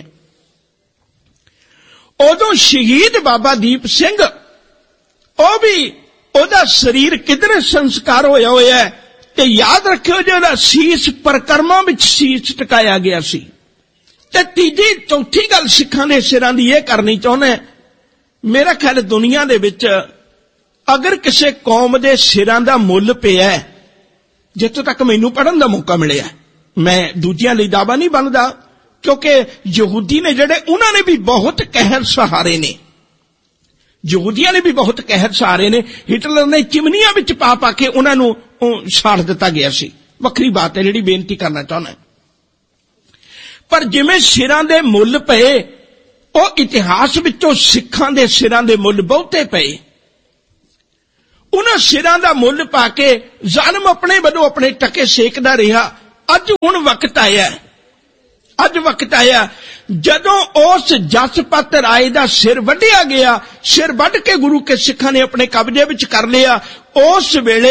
ਉਦੋਂ ਸ਼ਹੀਦ ਬਾਬਾ ਦੀਪ ਸਿੰਘ, ਉਹ ਵੀ ਉਹਦਾ ਸਰੀਰ ਕਿਧਰੇ ਸੰਸਕਾਰ ਹੋਇਆ ਹੋਇਆ ਹੈ, ਤੇ ਯਾਦ ਰੱਖਿਓ ਜਿਹਦਾ ਸੀਸ ਪਰਕਰਮਾਂ ਵਿੱਚ ਸੀਸ ਟਿਕਾਇਆ ਗਿਆ ਸੀ। ਤੇ ਤੀਜੀ ਚੌਥੀ ਗੱਲ ਸਿੱਖਾਂ ਦੇ ਸਿਰਾਂ ਦੀ ਇਹ ਕਰਨੀ ਚਾਹੁੰਦਾ, ਮੇਰਾ ਖਿਆਲ ਦੁਨੀਆ ਦੇ ਵਿੱਚ ਅਗਰ ਕਿਸੇ ਕੌਮ ਦੇ ਸਿਰਾਂ ਦਾ ਮੁੱਲ ਪਿਆ, ਜਿੱਥੋਂ ਤੱਕ ਮੈਨੂੰ ਪੜ੍ਹਨ ਦਾ ਮੌਕਾ ਮਿਲਿਆ, ਮੈਂ ਦੂਜਿਆਂ ਲਈ ਦਾਅਵਾ ਨਹੀਂ ਬਣਦਾ, ਕਿਉਂਕਿ ਯਹੂਦੀ ਨੇ ਜਿਹੜੇ, ਉਹਨਾਂ ਨੇ ਵੀ ਬਹੁਤ ਕਹਿਰ ਸਹਾਰੇ ਨੇ, ਯਹੂਦੀਆਂ ਨੇ ਵੀ ਬਹੁਤ ਕਹਿਰ ਸਹਾਰੇ ਨੇ। ਹਿਟਲਰ ਨੇ ਚਿਮਨੀਆਂ ਵਿੱਚ ਪਾ ਪਾ ਕੇ ਉਹਨਾਂ ਨੂੰ ਸਾੜ ਦਿੱਤਾ ਗਿਆ ਸੀ। ਵੱਖਰੀ ਬਾਤ ਹੈ ਜਿਹੜੀ ਬੇਨਤੀ ਕਰਨਾ ਚਾਹੁੰਦਾ। ਪਰ ਜਿਵੇਂ ਸਿਰਾਂ ਦੇ ਮੁੱਲ ਪਏ, ਉਹ ਇਤਿਹਾਸ ਵਿੱਚੋਂ ਸਿੱਖਾਂ ਦੇ ਸਿਰਾਂ ਦੇ ਮੁੱਲ ਬਹੁਤੇ ਪਏ। ਉਹਨਾਂ ਸਿਰਾਂ ਦਾ ਮੁੱਲ ਪਾ ਕੇ ਜ਼ਾਲਮ ਆਪਣੇ ਵੱਲੋਂ ਆਪਣੇ ਟਕੇ ਸੇਕਦਾ ਰਿਹਾ। ਅੱਜ ਹੁਣ ਵਕਤ ਆਇਆ, ਅੱਜ ਵਕਤ ਆਇਆ ਜਦੋਂ ਉਸ ਜਸਪਤ ਰਾਏ ਦਾ ਸਿਰ ਵੱਢਿਆ ਗਿਆ। ਸਿਰ ਵੱਢ ਕੇ ਗੁਰੂ ਕੇ ਸਿੱਖਾਂ ਨੇ ਆਪਣੇ ਕਬਜ਼ੇ ਵਿੱਚ ਕਰ ਲਿਆ। ਉਸ ਵੇਲੇ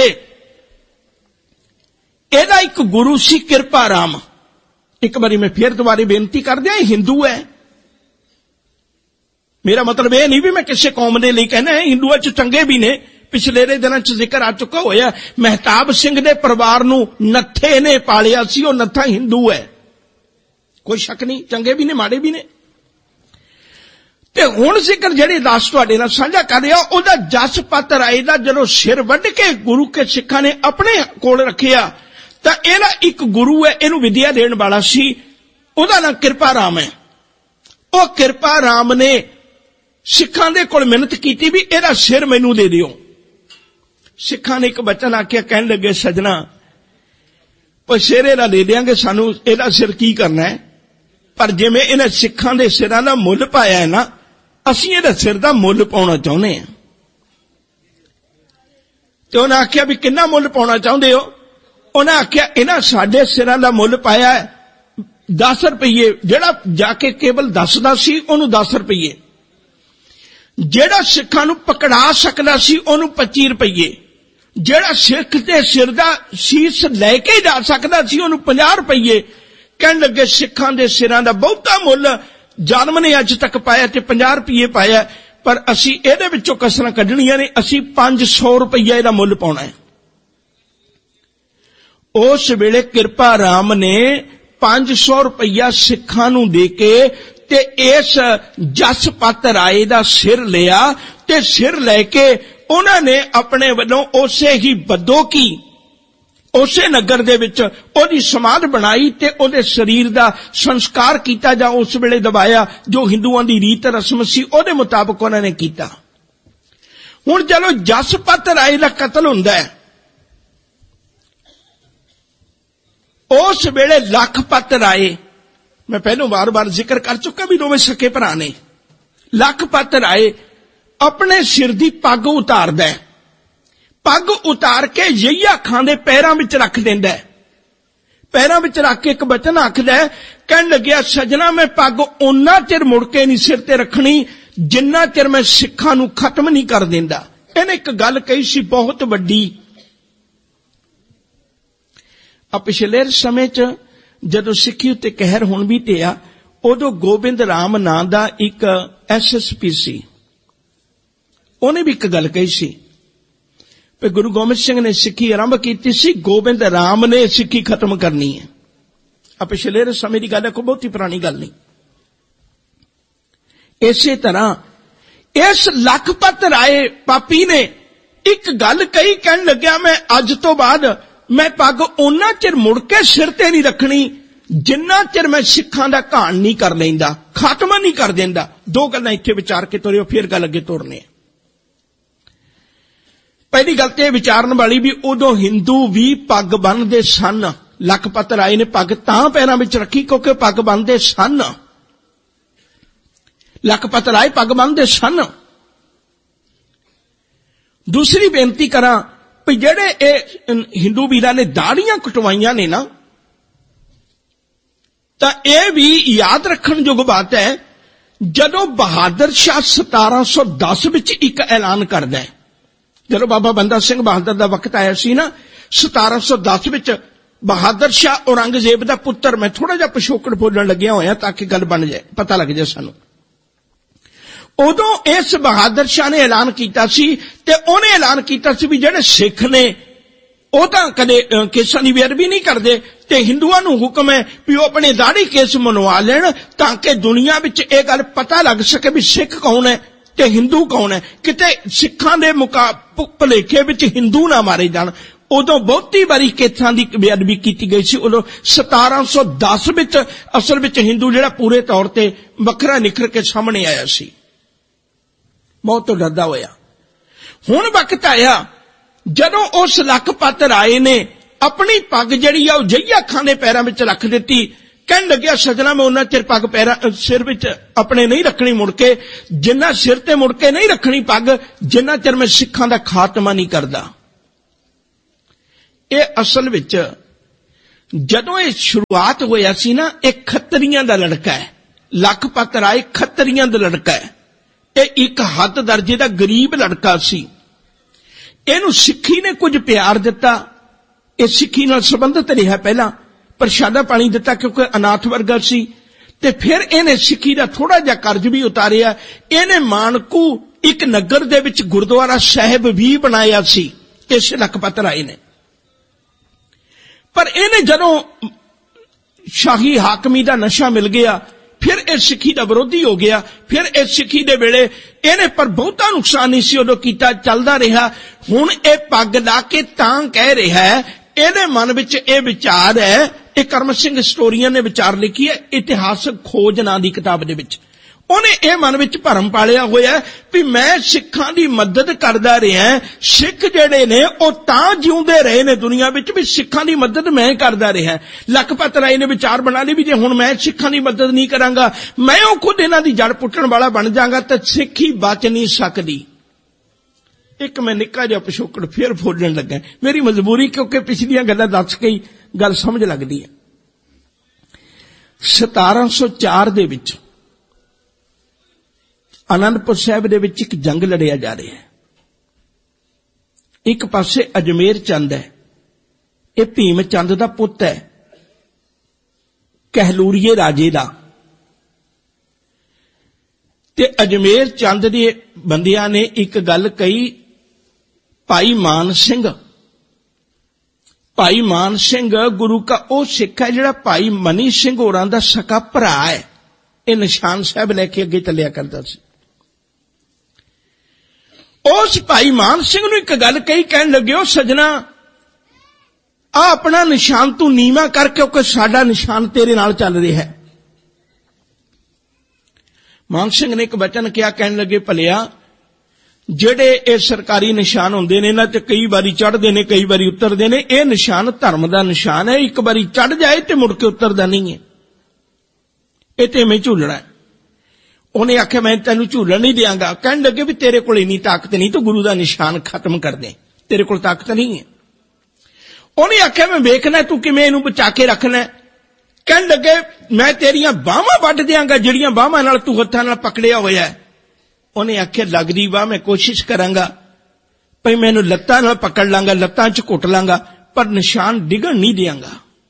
ਇਹਦਾ ਇੱਕ ਗੁਰੂ ਸੀ ਕਿਰਪਾ ਰਾਮ। ਇੱਕ ਵਾਰੀ ਮੈਂ ਫਿਰ ਦੁਬਾਰੇ ਬੇਨਤੀ ਕਰਦਿਆਂ, ਇਹ ਹਿੰਦੂ ਹੈ। ਮੇਰਾ ਮਤਲਬ ਇਹ ਨਹੀਂ ਵੀ ਮੈਂ ਕਿਸੇ ਕੌਮ ਦੇ ਲਈ ਕਹਿਣਾ ਹੈ, ਹਿੰਦੂਆਂ 'ਚ ਚੰਗੇ ਵੀ ਨੇ। ਪਿਛਲੇ ਦਿਨਾਂ 'ਚ ਜ਼ਿਕਰ ਆ ਚੁੱਕਾ ਹੋਇਆ, ਮਹਿਤਾਬ ਸਿੰਘ ਦੇ ਪਰਿਵਾਰ ਨੂੰ ਨੱਥੇ ਨੇ ਪਾਲਿਆ ਸੀ, ਉਹ ਨੱਥਾ ਹਿੰਦੂ ਹੈ, ਕੋਈ ਸ਼ੱਕ ਨਹੀਂ। ਚੰਗੇ ਵੀ ਨੇ, ਮਾੜੇ ਵੀ ਨੇ। ਤੇ ਹੁਣ ਜ਼ਿਕਰ ਜਿਹੜੀ ਦਾਸ ਤੁਹਾਡੇ ਨਾਲ ਸਾਂਝਾ ਕਰ ਰਿਹਾ ਉਹਦਾ ਜਸਪਤ ਰਾਏ ਦਾ ਜਦੋਂ ਸਿਰ ਵੱਢ ਕੇ ਗੁਰੂ ਕੇ ਸਿੱਖਾਂ ਨੇ ਆਪਣੇ ਕੋਲ ਰੱਖਿਆ ਤਾਂ ਇਹਦਾ ਇੱਕ ਗੁਰੂ ਹੈ, ਇਹਨੂੰ ਵਿਦਿਆ ਦੇਣ ਵਾਲਾ ਸੀ, ਉਹਦਾ ਨਾਂ ਕਿਰਪਾ ਰਾਮ ਹੈ। ਉਹ ਕਿਰਪਾ ਰਾਮ ਨੇ ਸਿੱਖਾਂ ਦੇ ਕੋਲ ਮਿਹਨਤ ਕੀਤੀ ਵੀ ਇਹਦਾ ਸਿਰ ਮੈਨੂੰ ਦੇ ਦਿਓ। ਸਿੱਖਾਂ ਨੇ ਇੱਕ ਬਚਨ ਆਖਿਆ, ਕਹਿਣ ਲੱਗੇ ਸਜਣਾ ਉਹ ਸਿਰ ਇਹਦਾ ਦੇ ਦਿਆਂਗੇ, ਸਾਨੂੰ ਇਹਦਾ ਸਿਰ ਕੀ ਕਰਨਾ ਹੈ, ਪਰ ਜਿਵੇਂ ਇਹਨਾਂ ਸਿੱਖਾਂ ਦੇ ਸਿਰਾਂ ਦਾ ਮੁੱਲ ਪਾਇਆ ਹੈ ਨਾ, ਅਸੀਂ ਇਹਦਾ ਸਿਰ ਦਾ ਮੁੱਲ ਪਾਉਣਾ ਚਾਹੁੰਦੇ ਹਾਂ। ਤੇ ਉਹਨਾਂ ਆਖਿਆ ਵੀ ਕਿੰਨਾ ਮੁੱਲ ਪਾਉਣਾ ਚਾਹੁੰਦੇ ਹੋ? ਉਹਨਾਂ ਆਖਿਆ ਇਹਨਾਂ ਸਾਡੇ ਸਿਰਾਂ ਦਾ ਮੁੱਲ ਪਾਇਆ 10 ਰੁਪਏ, ਜਿਹੜਾ ਜਾ ਕੇ ਕੇਵਲ ਦੱਸਦਾ ਸੀ ਉਹਨੂੰ 10 ਰੁਪਏ, ਜਿਹੜਾ ਸਿੱਖਾਂ ਨੂੰ ਪਕੜਾ ਸਕਦਾ ਸੀ ਉਹਨੂੰ 25 ਰੁਪਏ, ਜਿਹੜਾ ਸਿੱਖ ਦੇ ਸਿਰ ਦਾ ਸੀਸ ਲੈ ਕੇ ਜਾ ਸਕਦਾ ਸੀ ਉਹਨੂੰ 50 ਰੁਪਏ। ਕਹਿਣ ਲੱਗੇ ਸਿੱਖਾਂ ਦੇ ਸਿਰਾਂ ਦਾ ਬਹੁਤਾ ਮੁੱਲ ਜ਼ਾਲਮ ਨੇ ਅੱਜ ਤੱਕ ਪਾਇਆ ਤੇ 50 ਰੁਪਏ ਪਾਇਆ, ਪਰ ਅਸੀਂ ਇਹਦੇ ਵਿੱਚੋਂ ਕਸਰਾਂ ਕੱਢਣੀਆਂ ਨੇ, ਅਸੀਂ 500 ਰੁਪਇਆ ਇਹਦਾ ਮੁੱਲ ਪਾਉਣਾ ਹੈ। ਉਸ ਵੇਲੇ ਕਿਰਪਾ ਰਾਮ ਨੇ 500 ਰੁਪਇਆ ਸਿੱਖਾਂ ਨੂੰ ਦੇ ਕੇ ਤੇ ਇਸ ਜਸਪਤ ਰਾਏ ਦਾ ਸਿਰ ਲਿਆ ਤੇ ਸਿਰ ਲੈ ਕੇ ਉਹਨਾਂ ਨੇ ਆਪਣੇ ਵੱਲੋਂ ਉਸੇ ਹੀ ਬਦੋਕੀ ਉਸੇ ਨਗਰ ਦੇ ਵਿੱਚ ਉਹਦੀ ਸਮਾਧ ਬਣਾਈ ਤੇ ਉਹਦੇ ਸਰੀਰ ਦਾ ਸੰਸਕਾਰ ਕੀਤਾ ਜਾਂ ਉਸ ਵੇਲੇ ਦਬਾਇਆ, ਜੋ ਹਿੰਦੂਆਂ ਦੀ ਰੀਤ ਰਸਮ ਸੀ ਉਹਦੇ ਮੁਤਾਬਕ ਉਹਨਾਂ ਨੇ ਕੀਤਾ। ਹੁਣ ਜਦੋਂ ਜਸਪਤ ਰਾਏ ਦਾ ਕਤਲ ਹੁੰਦਾ ਹੈ, ਉਸ ਵੇਲੇ ਲਖਪਤ ਰਾਏ, ਮੈਂ ਪਹਿਲੋਂ ਵਾਰ-ਵਾਰ ਜ਼ਿਕਰ ਕਰ ਚੁੱਕਾ ਵੀ ਦੋਵੇਂ ਸਕੇ ਭਰਾ ਨੇ, ਲਖਪਤ ਰਾਏ ਆਪਣੇ ਸਿਰ ਦੀ ਪੱਗ ਉਤਾਰਦਾ ਹੈ, ਪੱਗ ਉਤਾਰ ਕੇ ਯਹੀਆ ਖਾਂ ਦੇ ਪੈਰਾਂ ਵਿੱਚ ਰੱਖ ਦਿੰਦਾ ਹੈ, ਪੈਰਾਂ ਵਿੱਚ ਰੱਖ ਕੇ ਇੱਕ ਬਚਨ ਆਖਦਾ ਹੈ, ਕਹਿਣ ਲੱਗਿਆ ਸਜਣਾ ਮੈਂ ਪੱਗ ਓਨਾ ਚਿਰ ਮੁੜ ਕੇ ਨਹੀਂ ਸਿਰ ਤੇ ਰੱਖਣੀ ਜਿੰਨਾ ਚਿਰ ਮੈਂ ਸਿੱਖਾਂ ਨੂੰ ਖਤਮ ਨਹੀਂ ਕਰ ਦਿੰਦਾ। ਇਹਨੇ ਇੱਕ ਗੱਲ ਕਹੀ ਸੀ ਬਹੁਤ ਵੱਡੀ। ਆ ਪਿਛਲੇ ਸਮੇਂ 'ਚ ਜਦੋਂ ਸਿੱਖੀ ਉੱਤੇ ਕਹਿਰ ਹੁਣ ਵੀ ਧਿਆ, ਉਦੋਂ ਗੋਬਿੰਦ ਰਾਮ ਨਾਂ ਦਾ ਇੱਕ SSP ਸੀ, ਉਹਨੇ ਵੀ ਇੱਕ ਗੱਲ ਕਹੀ ਸੀ ਵੀ ਗੁਰੂ ਗੋਬਿੰਦ ਸਿੰਘ ਨੇ ਸਿੱਖੀ ਆਰੰਭ ਕੀਤੀ ਸੀ, ਗੋਬਿੰਦ ਰਾਮ ਨੇ ਸਿੱਖੀ ਖਤਮ ਕਰਨੀ ਹੈ। ਆ ਪਿਛਲੇ ਸਮੇਂ ਦੀ ਗੱਲ ਹੈ, ਕੋਈ ਬਹੁਤੀ ਪੁਰਾਣੀ ਗੱਲ ਨਹੀਂ। ਇਸੇ ਤਰ੍ਹਾਂ ਇਸ ਲਖਪਤ ਰਾਏ ਪਾਪੀ ਨੇ ਇੱਕ ਗੱਲ ਕਹੀ, ਕਹਿਣ ਲੱਗਿਆ ਮੈਂ ਅੱਜ ਤੋਂ ਬਾਅਦ ਮੈਂ ਪੱਗ ਉਹਨਾਂ ਚਿਰ ਮੁੜ ਕੇ ਸਿਰ ਤੇ ਨਹੀਂ ਰੱਖਣੀ ਜਿੰਨਾ ਚਿਰ ਮੈਂ ਸਿੱਖਾਂ ਦਾ ਘਾਣ ਨਹੀਂ ਕਰ ਲੈਂਦਾ, ਖਾਤਮਾ ਨਹੀਂ ਕਰ ਦਿੰਦਾ। ਦੋ ਗੱਲਾਂ ਇੱਥੇ ਵਿਚਾਰ ਕੇ ਤੋਰਿਓ, ਫਿਰ ਗੱਲ ਅੱਗੇ ਤੋਰਨੇ। ਪਹਿਲੀ ਗੱਲ ਤੇ ਵਿਚਾਰਨ ਵਾਲੀ ਵੀ ਉਦੋਂ ਹਿੰਦੂ ਵੀ ਪੱਗ ਬੰਨ੍ਹਦੇ ਸਨ। ਲਖਪਤ ਰਾਏ ਨੇ ਪੱਗ ਤਾਂ ਪੈਰਾਂ ਵਿੱਚ ਰੱਖੀ ਕਿਉਂਕਿ ਪੱਗ ਬੰਨ੍ਹਦੇ ਸਨ, ਲਖਪਤ ਰਾਏ ਪੱਗ ਬੰਨ੍ਹਦੇ ਸਨ। ਦੂਸਰੀ ਬੇਨਤੀ ਕਰਾਂ ਵੀ ਜਿਹੜੇ ਇਹ ਹਿੰਦੂ ਵੀਰਾਂ ਨੇ ਦਾੜੀਆਂ ਕਟਵਾਈਆਂ ਨੇ ਨਾ, ਤਾਂ ਇਹ ਵੀ ਯਾਦ ਰੱਖਣ ਯੋਗ ਬਾਤ ਹੈ, ਜਦੋਂ ਬਹਾਦਰ ਸ਼ਾਹ 1710 ਵਿੱਚ ਇੱਕ ਐਲਾਨ ਕਰਦਾ ਹੈ, ਜਦੋਂ ਬਾਬਾ ਬੰਦਾ ਸਿੰਘ ਬਹਾਦਰ ਦਾ ਵਕਤ ਆਇਆ ਸੀ ਨਾ 1710 ਵਿੱਚ, ਬਹਾਦਰ ਸ਼ਾਹ ਔਰੰਗਜ਼ੇਬ ਦਾ ਪੁੱਤਰ, ਮੈਂ ਥੋੜਾ ਜਿਹਾ ਪਿਛੋਕੜ ਬੋਲਣ ਲੱਗਿਆ ਹੋਇਆ ਤਾਂ ਕਿ ਗੱਲ ਬਣ ਜਾਏ, ਪਤਾ ਲੱਗ ਜਾਏ ਸਾਨੂੰ। ਉਦੋਂ ਇਸ ਬਹਾਦਰ ਸ਼ਾਹ ਨੇ ਐਲਾਨ ਕੀਤਾ ਸੀ ਤੇ ਉਹਨੇ ਐਲਾਨ ਕੀਤਾ ਸੀ ਵੀ ਜਿਹੜੇ ਸਿੱਖ ਨੇ ਉਹ ਤਾਂ ਕਦੇ ਕੇਸਾਂ ਦੀ ਬੇਅਦਬੀ ਨਹੀਂ ਕਰਦੇ ਤੇ ਹਿੰਦੂਆਂ ਨੂੰ ਹੁਕਮ ਹੈ ਵੀ ਉਹ ਆਪਣੇ ਦਾੜੀ ਕੇਸ ਮਨਵਾ ਲੈਣ ਤਾਂ ਕਿ ਦੁਨੀਆ ਵਿੱਚ ਇਹ ਗੱਲ ਪਤਾ ਲੱਗ ਸਕੇ ਵੀ ਸਿੱਖ ਕੌਣ ਹੈ ਤੇ ਹਿੰਦੂ ਕੌਣ ਹੈ, ਕਿਤੇ ਸਿੱਖਾਂ ਦੇ ਭੁਲੇਖੇ ਵਿੱਚ ਹਿੰਦੂ ਨਾ ਮਾਰੇ ਜਾਣ। ਉਦੋਂ ਬਹੁਤੀ ਵਾਰੀ ਕੇਸਾਂ ਦੀ ਬੇਅਦਬੀ ਕੀਤੀ ਗਈ ਸੀ। ਉਦੋਂ 1710 ਵਿੱਚ ਅਸਲ ਵਿੱਚ ਹਿੰਦੂ ਜਿਹੜਾ ਪੂਰੇ ਤੌਰ ਤੇ ਵੱਖਰਾ ਨਿਖਰ ਕੇ ਸਾਹਮਣੇ ਆਇਆ ਸੀ, ਮੌਤ ਤੋਂ ਡਰਦਾ ਹੋਇਆ। ਹੁਣ ਵਕਤ ਆਇਆ ਜਦੋਂ ਉਸ ਲਖਪਤ ਰਾਏ ਨੇ ਆਪਣੀ ਪੱਗ ਜਿਹੜੀ ਆ ਉਹ ਯਹੀਆ ਖਾਂ ਦੇ ਪੈਰਾਂ ਵਿੱਚ ਰੱਖ ਦਿੱਤੀ। ਕਹਿਣ ਲੱਗਿਆ ਸਜਣਾ ਮੈਂ ਉਹਨਾਂ ਚਿਰ ਪੱਗ ਪੈਰਾਂ ਸਿਰ ਵਿੱਚ ਆਪਣੇ ਨਹੀਂ ਰੱਖਣੀ ਮੁੜ ਕੇ, ਜਿੰਨਾ ਸਿਰ ਤੇ ਮੁੜ ਕੇ ਨਹੀਂ ਰੱਖਣੀ ਪੱਗ ਜਿੰਨਾ ਚਿਰ ਮੈਂ ਸਿੱਖਾਂ ਦਾ ਖਾਤਮਾ ਨਹੀਂ ਕਰਦਾ। ਇਹ ਅਸਲ ਵਿੱਚ ਜਦੋਂ ਇਹ ਸ਼ੁਰੂਆਤ ਹੋਇਆ ਸੀ ਨਾ, ਇਹ ਖੱਤਰੀਆਂ ਦਾ ਲੜਕਾ ਹੈ। ਲਖਪਤ ਰਾਏ ਖੱਤਰੀਆਂ ਦਾ ਲੜਕਾ ਹੈ। ਇਹ ਇੱਕ ਹੱਦ ਦਰਜੇ ਦਾ ਗਰੀਬ ਲੜਕਾ ਸੀ। ਇਹਨੂੰ ਸਿੱਖੀ ਨੇ ਕੁਝ ਪਿਆਰ ਦਿੱਤਾ, ਇਹ ਸਿੱਖੀ ਨਾਲ ਸੰਬੰਧਿਤ ਰਿਹਾ, ਪਹਿਲਾਂ ਪ੍ਰਸ਼ਾਦਾ ਪਾਣੀ ਦਿੱਤਾ ਕਿਉਂਕਿ ਅਨਾਥ ਵਰਗਾ ਸੀ, ਤੇ ਫਿਰ ਇਹਨੇ ਸਿੱਖੀ ਦਾ ਥੋੜਾ ਜਿਹਾ ਕਰਜ਼ ਵੀ ਉਤਾਰਿਆ। ਇਹਨੇ ਮਾਨਕੂ ਇੱਕ ਨਗਰ ਦੇ ਵਿੱਚ ਗੁਰਦੁਆਰਾ ਸਾਹਿਬ ਵੀ ਬਣਾਇਆ ਸੀ ਇਸ ਲਖਪਤ ਰਾਏ ਨੇ। ਪਰ ਇਹਨੇ ਜਦੋਂ ਸ਼ਾਹੀ ਹਾਕਮੀ ਦਾ ਨਸ਼ਾ ਮਿਲ ਗਿਆ, फिर इह सिक्खी दा विरोधी हो गया। फिर इस सिक्खी दे वेले इहने पर बहुता नुकसान नहीं सी उदों कीता, चलदा रहा। हुण इह पग ला के तां कह रहा है, इहदे मन विच इह विचार है। इह करम सिंह स्टोरीअन ने विचार लिखी है इतिहासक खोज नां दी किताब दे विच। ਉਹਨੇ ਇਹ ਮਨ ਵਿੱਚ ਭਰਮ ਪਾਲਿਆ ਹੋਇਆ ਵੀ ਮੈਂ ਸਿੱਖਾਂ ਦੀ ਮਦਦ ਕਰਦਾ ਰਿਹਾ। ਸਿੱਖ ਜਿਹੜੇ ਨੇ ਉਹ ਤਾਂ ਜਿਉਂਦੇ ਰਹੇ ਨੇ ਦੁਨੀਆ ਵਿੱਚ ਵੀ ਸਿੱਖਾਂ ਦੀ ਮਦਦ ਮੈਂ ਕਰਦਾ ਰਿਹਾ। ਲਖਪਤ ਰਾਏ ਨੇ ਵਿਚਾਰ ਬਣਾ ਲਈ ਵੀ ਜੇ ਹੁਣ ਮੈਂ ਸਿੱਖਾਂ ਦੀ ਮਦਦ ਨਹੀਂ ਕਰਾਂਗਾ, ਮੈਂ ਉਹ ਖੁਦ ਇਹਨਾਂ ਦੀ ਜੜ ਪੁੱਟਣ ਵਾਲਾ ਬਣ ਜਾਵਾਂਗਾ ਤਾਂ ਸਿੱਖੀ ਬਚ ਨਹੀਂ ਸਕਦੀ। ਇੱਕ ਮੈਂ ਨਿੱਕਾ ਜਿਹਾ ਪਿਛੋਕੜ ਫੇਰ ਫੋਲਣ ਲੱਗਾ, ਮੇਰੀ ਮਜਬੂਰੀ, ਕਿਉਂਕਿ ਪਿਛਲੀਆਂ ਗੱਲਾਂ ਦੱਸ ਕੇ ਹੀ ਗੱਲ ਸਮਝ ਲੱਗਦੀ ਹੈ। 1704 ਦੇ ਵਿੱਚ ਆਨੰਦਪੁਰ ਸਾਹਿਬ ਦੇ ਵਿੱਚ ਇੱਕ ਜੰਗ ਲੜਿਆ ਜਾ ਰਿਹਾ ਹੈ। ਇੱਕ ਪਾਸੇ ਅਜਮੇਰ ਚੰਦ ਹੈ, ਇਹ ਭੀਮ ਚੰਦ ਦਾ ਪੁੱਤ ਹੈ, ਕਹਿਲੂਰੀਏ ਰਾਜੇ ਦਾ। ਤੇ ਅਜਮੇਰ ਚੰਦ ਦੇ ਬੰਦਿਆਂ ਨੇ ਇੱਕ ਗੱਲ ਕਹੀ, ਭਾਈ ਮਾਨ ਸਿੰਘ ਗੁਰੂ ਕਾ ਉਹ ਸਿੱਖ ਹੈ ਜਿਹੜਾ ਭਾਈ ਮਨੀ ਸਿੰਘ ਹੋਰਾਂ ਦਾ ਸਕਾ ਭਰਾ ਹੈ। ਇਹ ਨਿਸ਼ਾਨ ਸਾਹਿਬ ਲੈ ਕੇ ਅੱਗੇ ਚੱਲਿਆ ਕਰਦਾ ਸੀ। ਉਸ ਭਾਈ ਮਾਨ ਸਿੰਘ ਨੂੰ ਇੱਕ ਗੱਲ ਕਹੀ, ਕਹਿਣ ਲੱਗੇ, ਉਹ ਸੱਜਣਾ ਆ ਆਪਣਾ ਨਿਸ਼ਾਨ ਤੂੰ ਨੀਵਾਂ ਕਰ, ਕਿਉਂਕਿ ਸਾਡਾ ਨਿਸ਼ਾਨ ਤੇਰੇ ਨਾਲ ਚੱਲ ਰਿਹਾ ਹੈ। ਮਾਨ ਸਿੰਘ ਨੇ ਇੱਕ ਵਚਨ ਕਿਹਾ, ਕਹਿਣ ਲੱਗੇ, ਭਲਿਆ ਜਿਹੜੇ ਇਹ ਸਰਕਾਰੀ ਨਿਸ਼ਾਨ ਹੁੰਦੇ ਨੇ ਇਹਨਾਂ ਤੇ ਕਈ ਵਾਰੀ ਚੜ੍ਹਦੇ ਨੇ ਕਈ ਵਾਰੀ ਉਤਰਦੇ ਨੇ, ਇਹ ਨਿਸ਼ਾਨ ਧਰਮ ਦਾ ਨਿਸ਼ਾਨ ਹੈ। ਇੱਕ ਵਾਰੀ ਚੜ੍ਹ ਜਾਏ ਤੇ ਮੁੜ ਕੇ ਉਤਰਦਾ ਨਹੀਂ ਹੈ, ਇਹ ਤੇ ਮੈਂ ਝੂਲਣਾ ਹੈ। ਉਹਨੇ ਆਖਿਆ ਮੈਂ ਤੈਨੂੰ ਝੂਲਣ ਨਹੀਂ ਦਿਆਂਗਾ। ਕਹਿਣ ਲੱਗੇ ਵੀ ਤੇਰੇ ਕੋਲ ਇੰਨੀ ਤਾਕਤ ਨਹੀਂ, ਤੂੰ ਗੁਰੂ ਦਾ ਨਿਸ਼ਾਨ ਖਤਮ ਕਰ ਦੇ, ਤੇਰੇ ਕੋਲ ਤਾਕਤ ਨਹੀਂ ਹੈ। ਉਹਨੇ ਆਖਿਆ ਮੈਂ ਵੇਖਣਾ ਤੂੰ ਕਿਵੇਂ ਇਹਨੂੰ ਬਚਾ ਕੇ ਰੱਖਣਾ। ਕਹਿਣ ਲੱਗੇ ਮੈਂ ਤੇਰੀਆਂ ਬਾਹਾਂ ਵੱਢ ਦਿਆਂਗਾ ਜਿਹੜੀਆਂ ਬਾਹਾਂ ਨਾਲ ਤੂੰ ਹੱਥਾਂ ਨਾਲ ਪਕੜਿਆ ਹੋਇਆ। ਉਹਨੇ ਆਖਿਆ ਲੱਗਦੀ ਬਾਹ ਮੈਂ ਕੋਸ਼ਿਸ਼ ਕਰਾਂਗਾ, ਭਈ ਮੈਨੂੰ ਲੱਤਾਂ ਨਾਲ ਪਕੜ ਲਾਂਗਾ, ਲੱਤਾਂ 'ਚ ਘੁੱਟ ਲਾਂਗਾ, ਪਰ ਨਿਸ਼ਾਨ ਡਿੱਗਣ ਨਹੀਂ ਦਿਆਂਗਾ।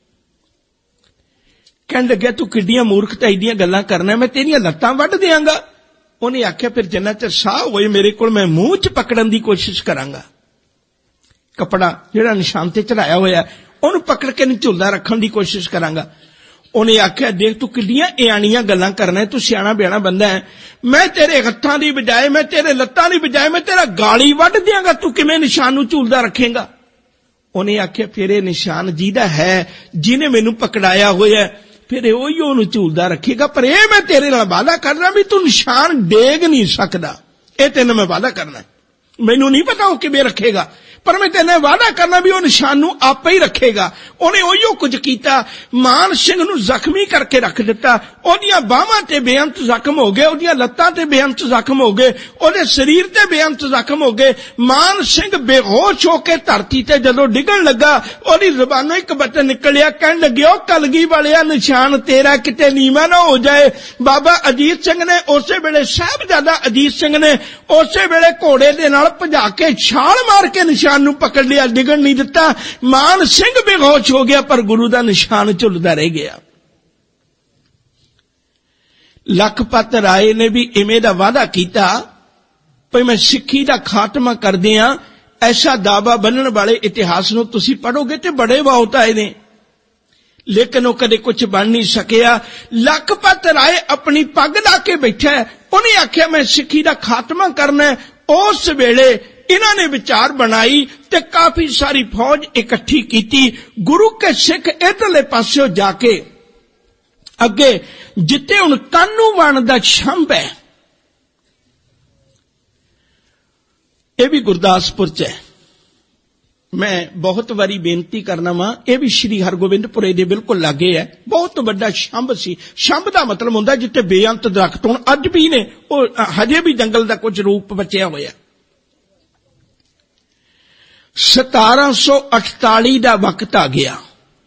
ਕਹਿਣ ਲੱਗਿਆ ਤੂੰ ਕਿੱਡੀਆਂ ਮੂਰਖਤਾਈ ਦੀਆਂ ਗੱਲਾਂ ਕਰਨਾ, ਮੈਂ ਤੇਰੀਆਂ ਲੱਤਾਂ ਵੱਢ ਦਿਆਂਗਾ। ਉਹਨੇ ਆਖਿਆ ਫਿਰ ਜਿੰਨਾ ਚਿਰ ਸਾਹ ਹੋਏ ਮੇਰੇ ਕੋਲ ਮੈਂ ਮੂੰਹ 'ਚ ਪਕੜਨ ਦੀ ਕੋਸ਼ਿਸ਼ ਕਰਾਂਗਾ। ਕੱਪੜਾ ਜਿਹੜਾ ਨਿਸ਼ਾਨ ਤੇ ਚੜਾਇਆ ਹੋਇਆ ਉਹਨੂੰ ਪਕੜ ਕੇ ਝੁਲਦਾ ਰੱਖਣ ਦੀ ਕੋਸ਼ਿਸ਼ ਕਰਾਂਗਾ। ਉਹਨੇ ਆਖਿਆ ਦੇਖ ਤੂੰ ਕਿੱਡੀਆਂ ਇਆਣੀਆਂ ਗੱਲਾਂ ਕਰਨਾ, ਤੂੰ ਸਿਆਣਾ ਬਿਆਣਾ ਬੰਦਾ ਹੈ, ਮੈਂ ਤੇਰੇ ਹੱਥਾਂ ਦੀ ਬਜਾਏ, ਮੈਂ ਤੇਰੇ ਲੱਤਾਂ ਦੀ ਬਜਾਏ ਮੈਂ ਤੇਰਾ ਗਾਲੀ ਵੱਢ ਦਿਆਂਗਾ, ਤੂੰ ਕਿਵੇਂ ਨਿਸ਼ਾਨ ਨੂੰ ਝੂਲਦਾ ਰੱਖੇਂਗਾ। ਉਹਨੇ ਆਖਿਆ ਫਿਰ ਇਹ ਨਿਸ਼ਾਨ ਜਿਹਦਾ ਹੈ, ਜਿਹਨੇ ਮੈਨੂੰ ਪਕੜਾਇਆ ਹੋਇਆ, ਫਿਰ ਉਹੀ ਉਹਨੂੰ ਝੂਲਦਾ ਰੱਖੇਗਾ, ਪਰ ਇਹ ਮੈਂ ਤੇਰੇ ਨਾਲ ਵਾਅਦਾ ਕਰਨਾ ਵੀ ਤੂੰ ਨਿਸ਼ਾਨ ਡੇਗ ਨਹੀਂ ਸਕਦਾ। ਇਹ ਤੈਨੂੰ ਮੈਂ ਵਾਅਦਾ ਕਰਨਾ, ਮੈਨੂੰ ਨਹੀਂ ਪਤਾ ਉਹ ਕਿਵੇਂ ਰੱਖੇਗਾ, ਪਰ ਮੈਂ ਤੈਨੂੰ ਵਾਅਦਾ ਕਰਨਾ ਵੀ ਉਹ ਨਿਸ਼ਾਨ ਨੂੰ ਆਪੇ ਹੀ ਰੱਖੇਗਾ। ਉਹਨੇ ਉਹੀਓ ਕੁਝ ਕੀਤਾ, ਮਾਨ ਸਿੰਘ ਨੂੰ ਜ਼ਖਮੀ ਕਰਕੇ ਰੱਖ ਦਿੱਤਾ। ਉਹਦੀਆਂ ਬਾਹਾਂ ਤੇ ਬੇਅੰਤ ਜ਼ਖਮ ਹੋ ਗਏ, ਉਹਦੀਆਂ ਲੱਤਾਂ ਤੇ ਬੇਅੰਤ ਜ਼ਖਮ ਹੋ ਗਏ, ਉਹਦੇ ਸਰੀਰ ਤੇ ਬੇਅੰਤ ਜ਼ਖਮ ਹੋ ਗਏ। ਮਾਨ ਸਿੰਘ ਬੇਹੋਸ਼ ਹੋ ਕੇ ਧਰਤੀ ਤੇ ਜਦੋਂ ਡਿੱਗਣ ਲੱਗਾ, ਉਹਦੀ ਜ਼ੁਬਾਨੋਂ ਇੱਕ ਬਚਨ ਨਿਕਲਿਆ, ਕਹਿਣ ਲੱਗਿਆ ਉਹ ਕਲਗੀ ਵਾਲਿਆ ਨਿਸ਼ਾਨ ਤੇਰਾ ਕਿਤੇ ਨੀਵਾਂ ਨਾ ਹੋ ਜਾਏ। ਬਾਬਾ ਅਜੀਤ ਸਿੰਘ ਨੇ ਉਸੇ ਵੇਲੇ, ਸਾਹਿਬਜ਼ਾਦਾ ਅਜੀਤ ਸਿੰਘ ਨੇ ਉਸੇ ਵੇਲੇ ਘੋੜੇ ਦੇ ਨਾਲ ਭਜਾ ਕੇ ਛਾਲ ਮਾਰ ਕੇ ਨਿਸ਼ਾਨ ਨੂੰ ਪਕੜ ਲਿਆ, ਡਿੱਗਣ ਨਹੀਂ ਦਿੱਤਾ। ਮਾਨ ਸਿੰਘ ਬੇਹੋਸ਼ ਹੋ ਗਿਆ, ਪਰ ਗੁਰੂ ਦਾ ਨਿਸ਼ਾਨ ਝੁੱਲਦਾ ਰਹਿ ਗਿਆ। ਲਖਪਤ ਰਾਏ ਨੇ ਵੀ ਇਵੇਂ ਦਾ ਵਾਅਦਾ ਕੀਤਾ ਭਈ ਮੈਂ ਸਿੱਖੀ ਦਾ ਖਾਤਮਾ ਕਰਦਿਆਂ। ਐਸਾ ਦਾਵਾ ਬੰਨਣ ਵਾਲੇ ਇਤਿਹਾਸ ਨੂੰ ਤੁਸੀਂ ਪੜ੍ਹੋਗੇ ਤੇ ਬੜੇ ਬਹੁਤ ਆਏ ਨੇ, ਲੇਕਿਨ ਉਹ ਕਦੇ ਕੁਝ ਬਣ ਨਹੀਂ ਸਕਿਆ। ਲਖਪਤ ਰਾਏ ਆਪਣੀ ਪੱਗ ਲਾ ਕੇ ਬੈਠਾ, ਉਹਨੇ ਆਖਿਆ ਮੈਂ ਸਿੱਖੀ ਦਾ ਖਾਤਮਾ ਕਰਨਾ। ਉਸ ਵੇਲੇ ਇਹਨਾਂ ਨੇ ਵਿਚਾਰ ਬਣਾਈ ਤੇ ਕਾਫੀ ਸਾਰੀ ਫੌਜ ਇਕੱਠੀ ਕੀਤੀ। ਗੁਰੂ ਕੇ ਸਿੱਖ ਇਧਰਲੇ ਪਾਸਿਓਂ ਜਾ ਕੇ ਅੱਗੇ ਜਿੱਥੇ ਹੁਣ ਕਾਨੂੰਵਾਨ ਦਾ ਛੰਭ ਹੈ, ਇਹ ਵੀ ਗੁਰਦਾਸਪੁਰ 'ਚ ਹੈ। ਮੈਂ ਬਹੁਤ ਵਾਰੀ ਬੇਨਤੀ ਕਰਨਾ ਵਾਂ, ਇਹ ਵੀ ਸ਼੍ਰੀ ਹਰਗੋਬਿੰਦਪੁਰੇ ਦੇ ਬਿਲਕੁਲ ਲਾਗੇ ਹੈ। ਬਹੁਤ ਵੱਡਾ ਛੰਭ ਸੀ। ਛੰਭ ਦਾ ਮਤਲਬ ਹੁੰਦਾ ਜਿੱਥੇ ਬੇਅੰਤ ਦਰਖਤ ਹੋਣ, ਅੱਜ ਵੀ ਨੇ, ਉਹ ਹਜੇ ਵੀ ਜੰਗਲ ਦਾ ਕੁਝ ਰੂਪ ਬਚਿਆ ਹੋਇਆ। 1748 ਦਾ ਵਕਤ ਆ ਗਿਆ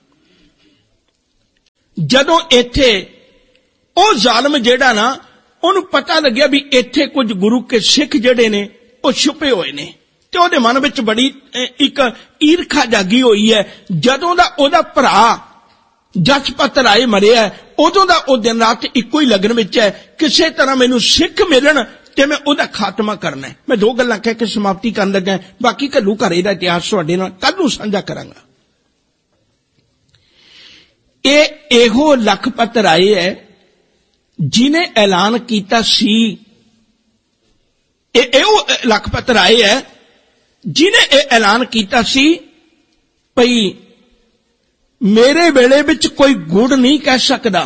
ਜਦੋਂ ਇੱਥੇ ਉਹ ਜ਼ਾਲਮ ਜਿਹੜਾ ਨਾ, ਉਹਨੂੰ ਪਤਾ ਲੱਗਿਆ ਵੀ ਇੱਥੇ ਕੁਝ ਗੁਰੂ ਕੇ ਸਿੱਖ ਜਿਹੜੇ ਨੇ ਉਹ ਛੁਪੇ ਹੋਏ ਨੇ, ਤੇ ਉਹਦੇ ਮਨ ਵਿੱਚ ਬੜੀ ਇੱਕ ਈਰਖਾ ਜਾਗੀ ਹੋਈ ਹੈ। ਜਦੋਂ ਦਾ ਉਹਦਾ ਭਰਾ ਜਸਪਤ ਰਾਏ ਮਰਿਆ, ਉਦੋਂ ਦਾ ਉਹ ਦਿਨ ਰਾਤ ਇੱਕੋ ਹੀ ਲਗਨ ਵਿੱਚ ਹੈ, ਕਿਸੇ ਤਰ੍ਹਾਂ ਮੈਨੂੰ ਸਿੱਖ ਮਿਲਣ ਤੇ ਮੈਂ ਉਹਦਾ ਖਾਤਮਾ ਕਰਨਾ ਹੈ। ਮੈਂ ਦੋ ਗੱਲਾਂ ਕਹਿ ਕੇ ਸਮਾਪਤੀ ਕਰਨ ਲੱਗਾ, ਬਾਕੀ ਘੱਲੂ ਘਰੇ ਦਾ ਇਤਿਹਾਸ ਤੁਹਾਡੇ ਨਾਲ ਕੱਲ ਨੂੰ ਸਾਂਝਾ ਕਰਾਂਗਾ। ਇਹੋ ਲਖਪਤ ਰਾਏ ਹੈ जिने ऐलान किया सी, लखपत राय है जिने ऐलान किया सी भई मेरे वेले विच कोई गुड़ नहीं कह सकदा,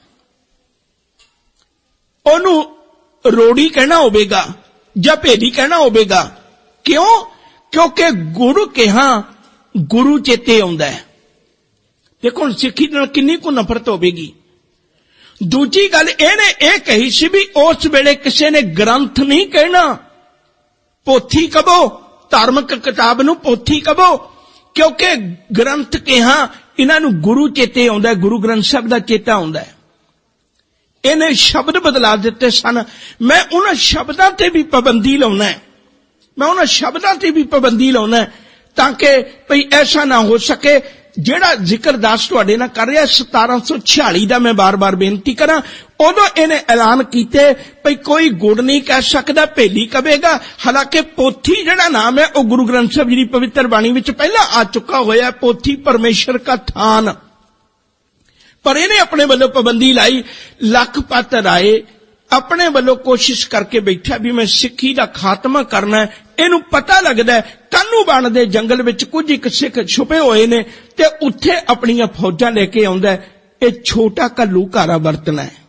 ओनू रोड़ी कहना होवेगा या भेड़ी कहना होवेगा। क्यों? क्योंकि गुरु कहा गुरु चेते आउंदा है। देखो हुण सिक्खी नाल किन्नी को नफरत होवेगी। दूजी गल इहने यह कही सी भी उस वेले किसी ने ग्रंथ नहीं कहना, पोथी कहो, धार्मिक किताब नूं पोथी कहो, क्योंकि ग्रंथ कहा इन्हां नूं गुरु चेते आउंदा है, गुरु ग्रंथ साहिब दा चेता आउंदा है। इन्हें शब्द बदला दिते सन। मैं उन्हां शब्दां ते भी पाबंदी लाउना है, मैं उन्हां शब्दां ते भी पाबंदी लाउना है ताकि भई ऐसा ना हो सके जेड़ा जिक्र दास तुहाडे नाल कर रहा 1746 दा मैं बार बार बेनती करा। उदों इन्हें ऐलान कीते भई कोई गुड़ नहीं कह सकदा, भेली कहेगा। हालांकि पोथी जेड़ा नाम है वह गुरु ग्रंथ साहिब जी की पवित्र बाणी विच पहला आ चुका होया, पोथी परमेश्वर का थान। पर इन्हें अपने वालों पाबंदी लाई। लखपत राय अपने वालों कोशिश करके बैठा भी मैं सिक्खी का खात्मा करना है। इनू पता लगता है कानू बन दे जंगल विच कुछ एक सिख छुपे हुए ने ते उत्थे अपनियां फौजां लेके आउंदा है। ये छोटा घल्लू घारा वरतना है।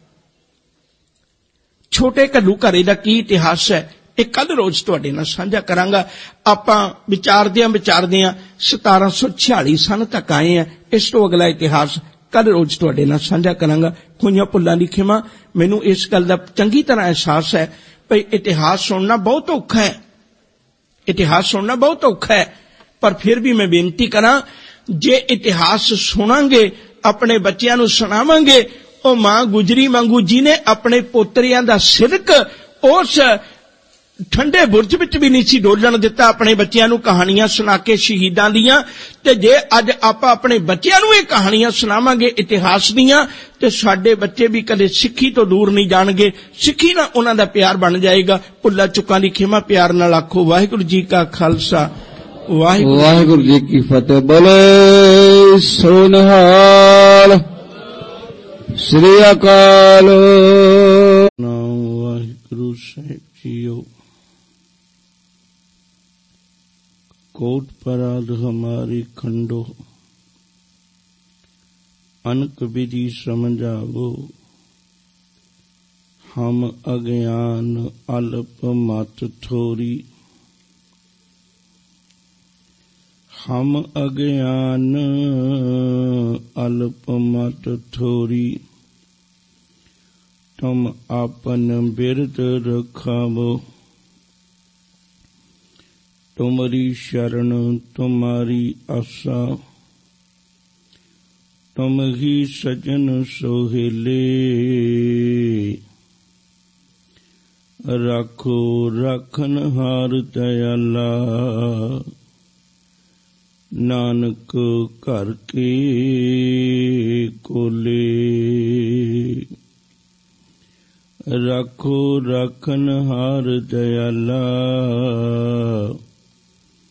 छोटे घल्लू घारे दा की इतिहास है ये कल रोज तुहाडे नाल साझा करांगा। आपां विचारदियां 1746 सन तक आए हैं। इस तो अगला इतिहास कल रोज तुहाडे नाल साझा करांगा। होईयां भुल्लां दी खिमा। मैनूं इस गल दा चंगी तरह एहसास है भई इतिहास सुनना बहुत औखा है, इतिहास सुनना बहुत औखा है। पर फिर भी मैं बेनती करां जे इतिहास सुनांगे अपने बच्चियां नूं सुणावांगे ओ मां गुजरी वांगू जिन्हें अपने पोतरियां दा सिरक उस ठंडे बुरज विच भी नहीं सी डोलण दिता, अपने बच्चियां नूं कहानियां सुना के शहीदां दियां। ते जे अज आपां अपने बच्चियां नूं ये कहानियां सुणावांगे इतिहास दियां ते साडे बच्चे भी कदे सिक्खी तो दूर नहीं जाणगे। सिक्खी नाल उन्हां दा प्यार बन जाएगा। भुल्ला चुकां दी खिमा प्यार नाल आखो वाहिगुरू जी का खालसा वाहिगुरू जी की फतेह। बोले सोनहाल श्री अकाल। वाहिगुरू साहिब जीओ कोट पराध हमारी खंडो, अनक विधि समझावो। हम अज्ञान अल्प मत थोरी, हम अज्ञान अल्प मत थोरी। तुम आपन बिरद रखावो, तुम्हारी शरण तुम्हारी आशा। तुम ही सजन सोहेले, राखो राखन हार दयाला। नानक घर के कोले, राखो राखन हार दयाला।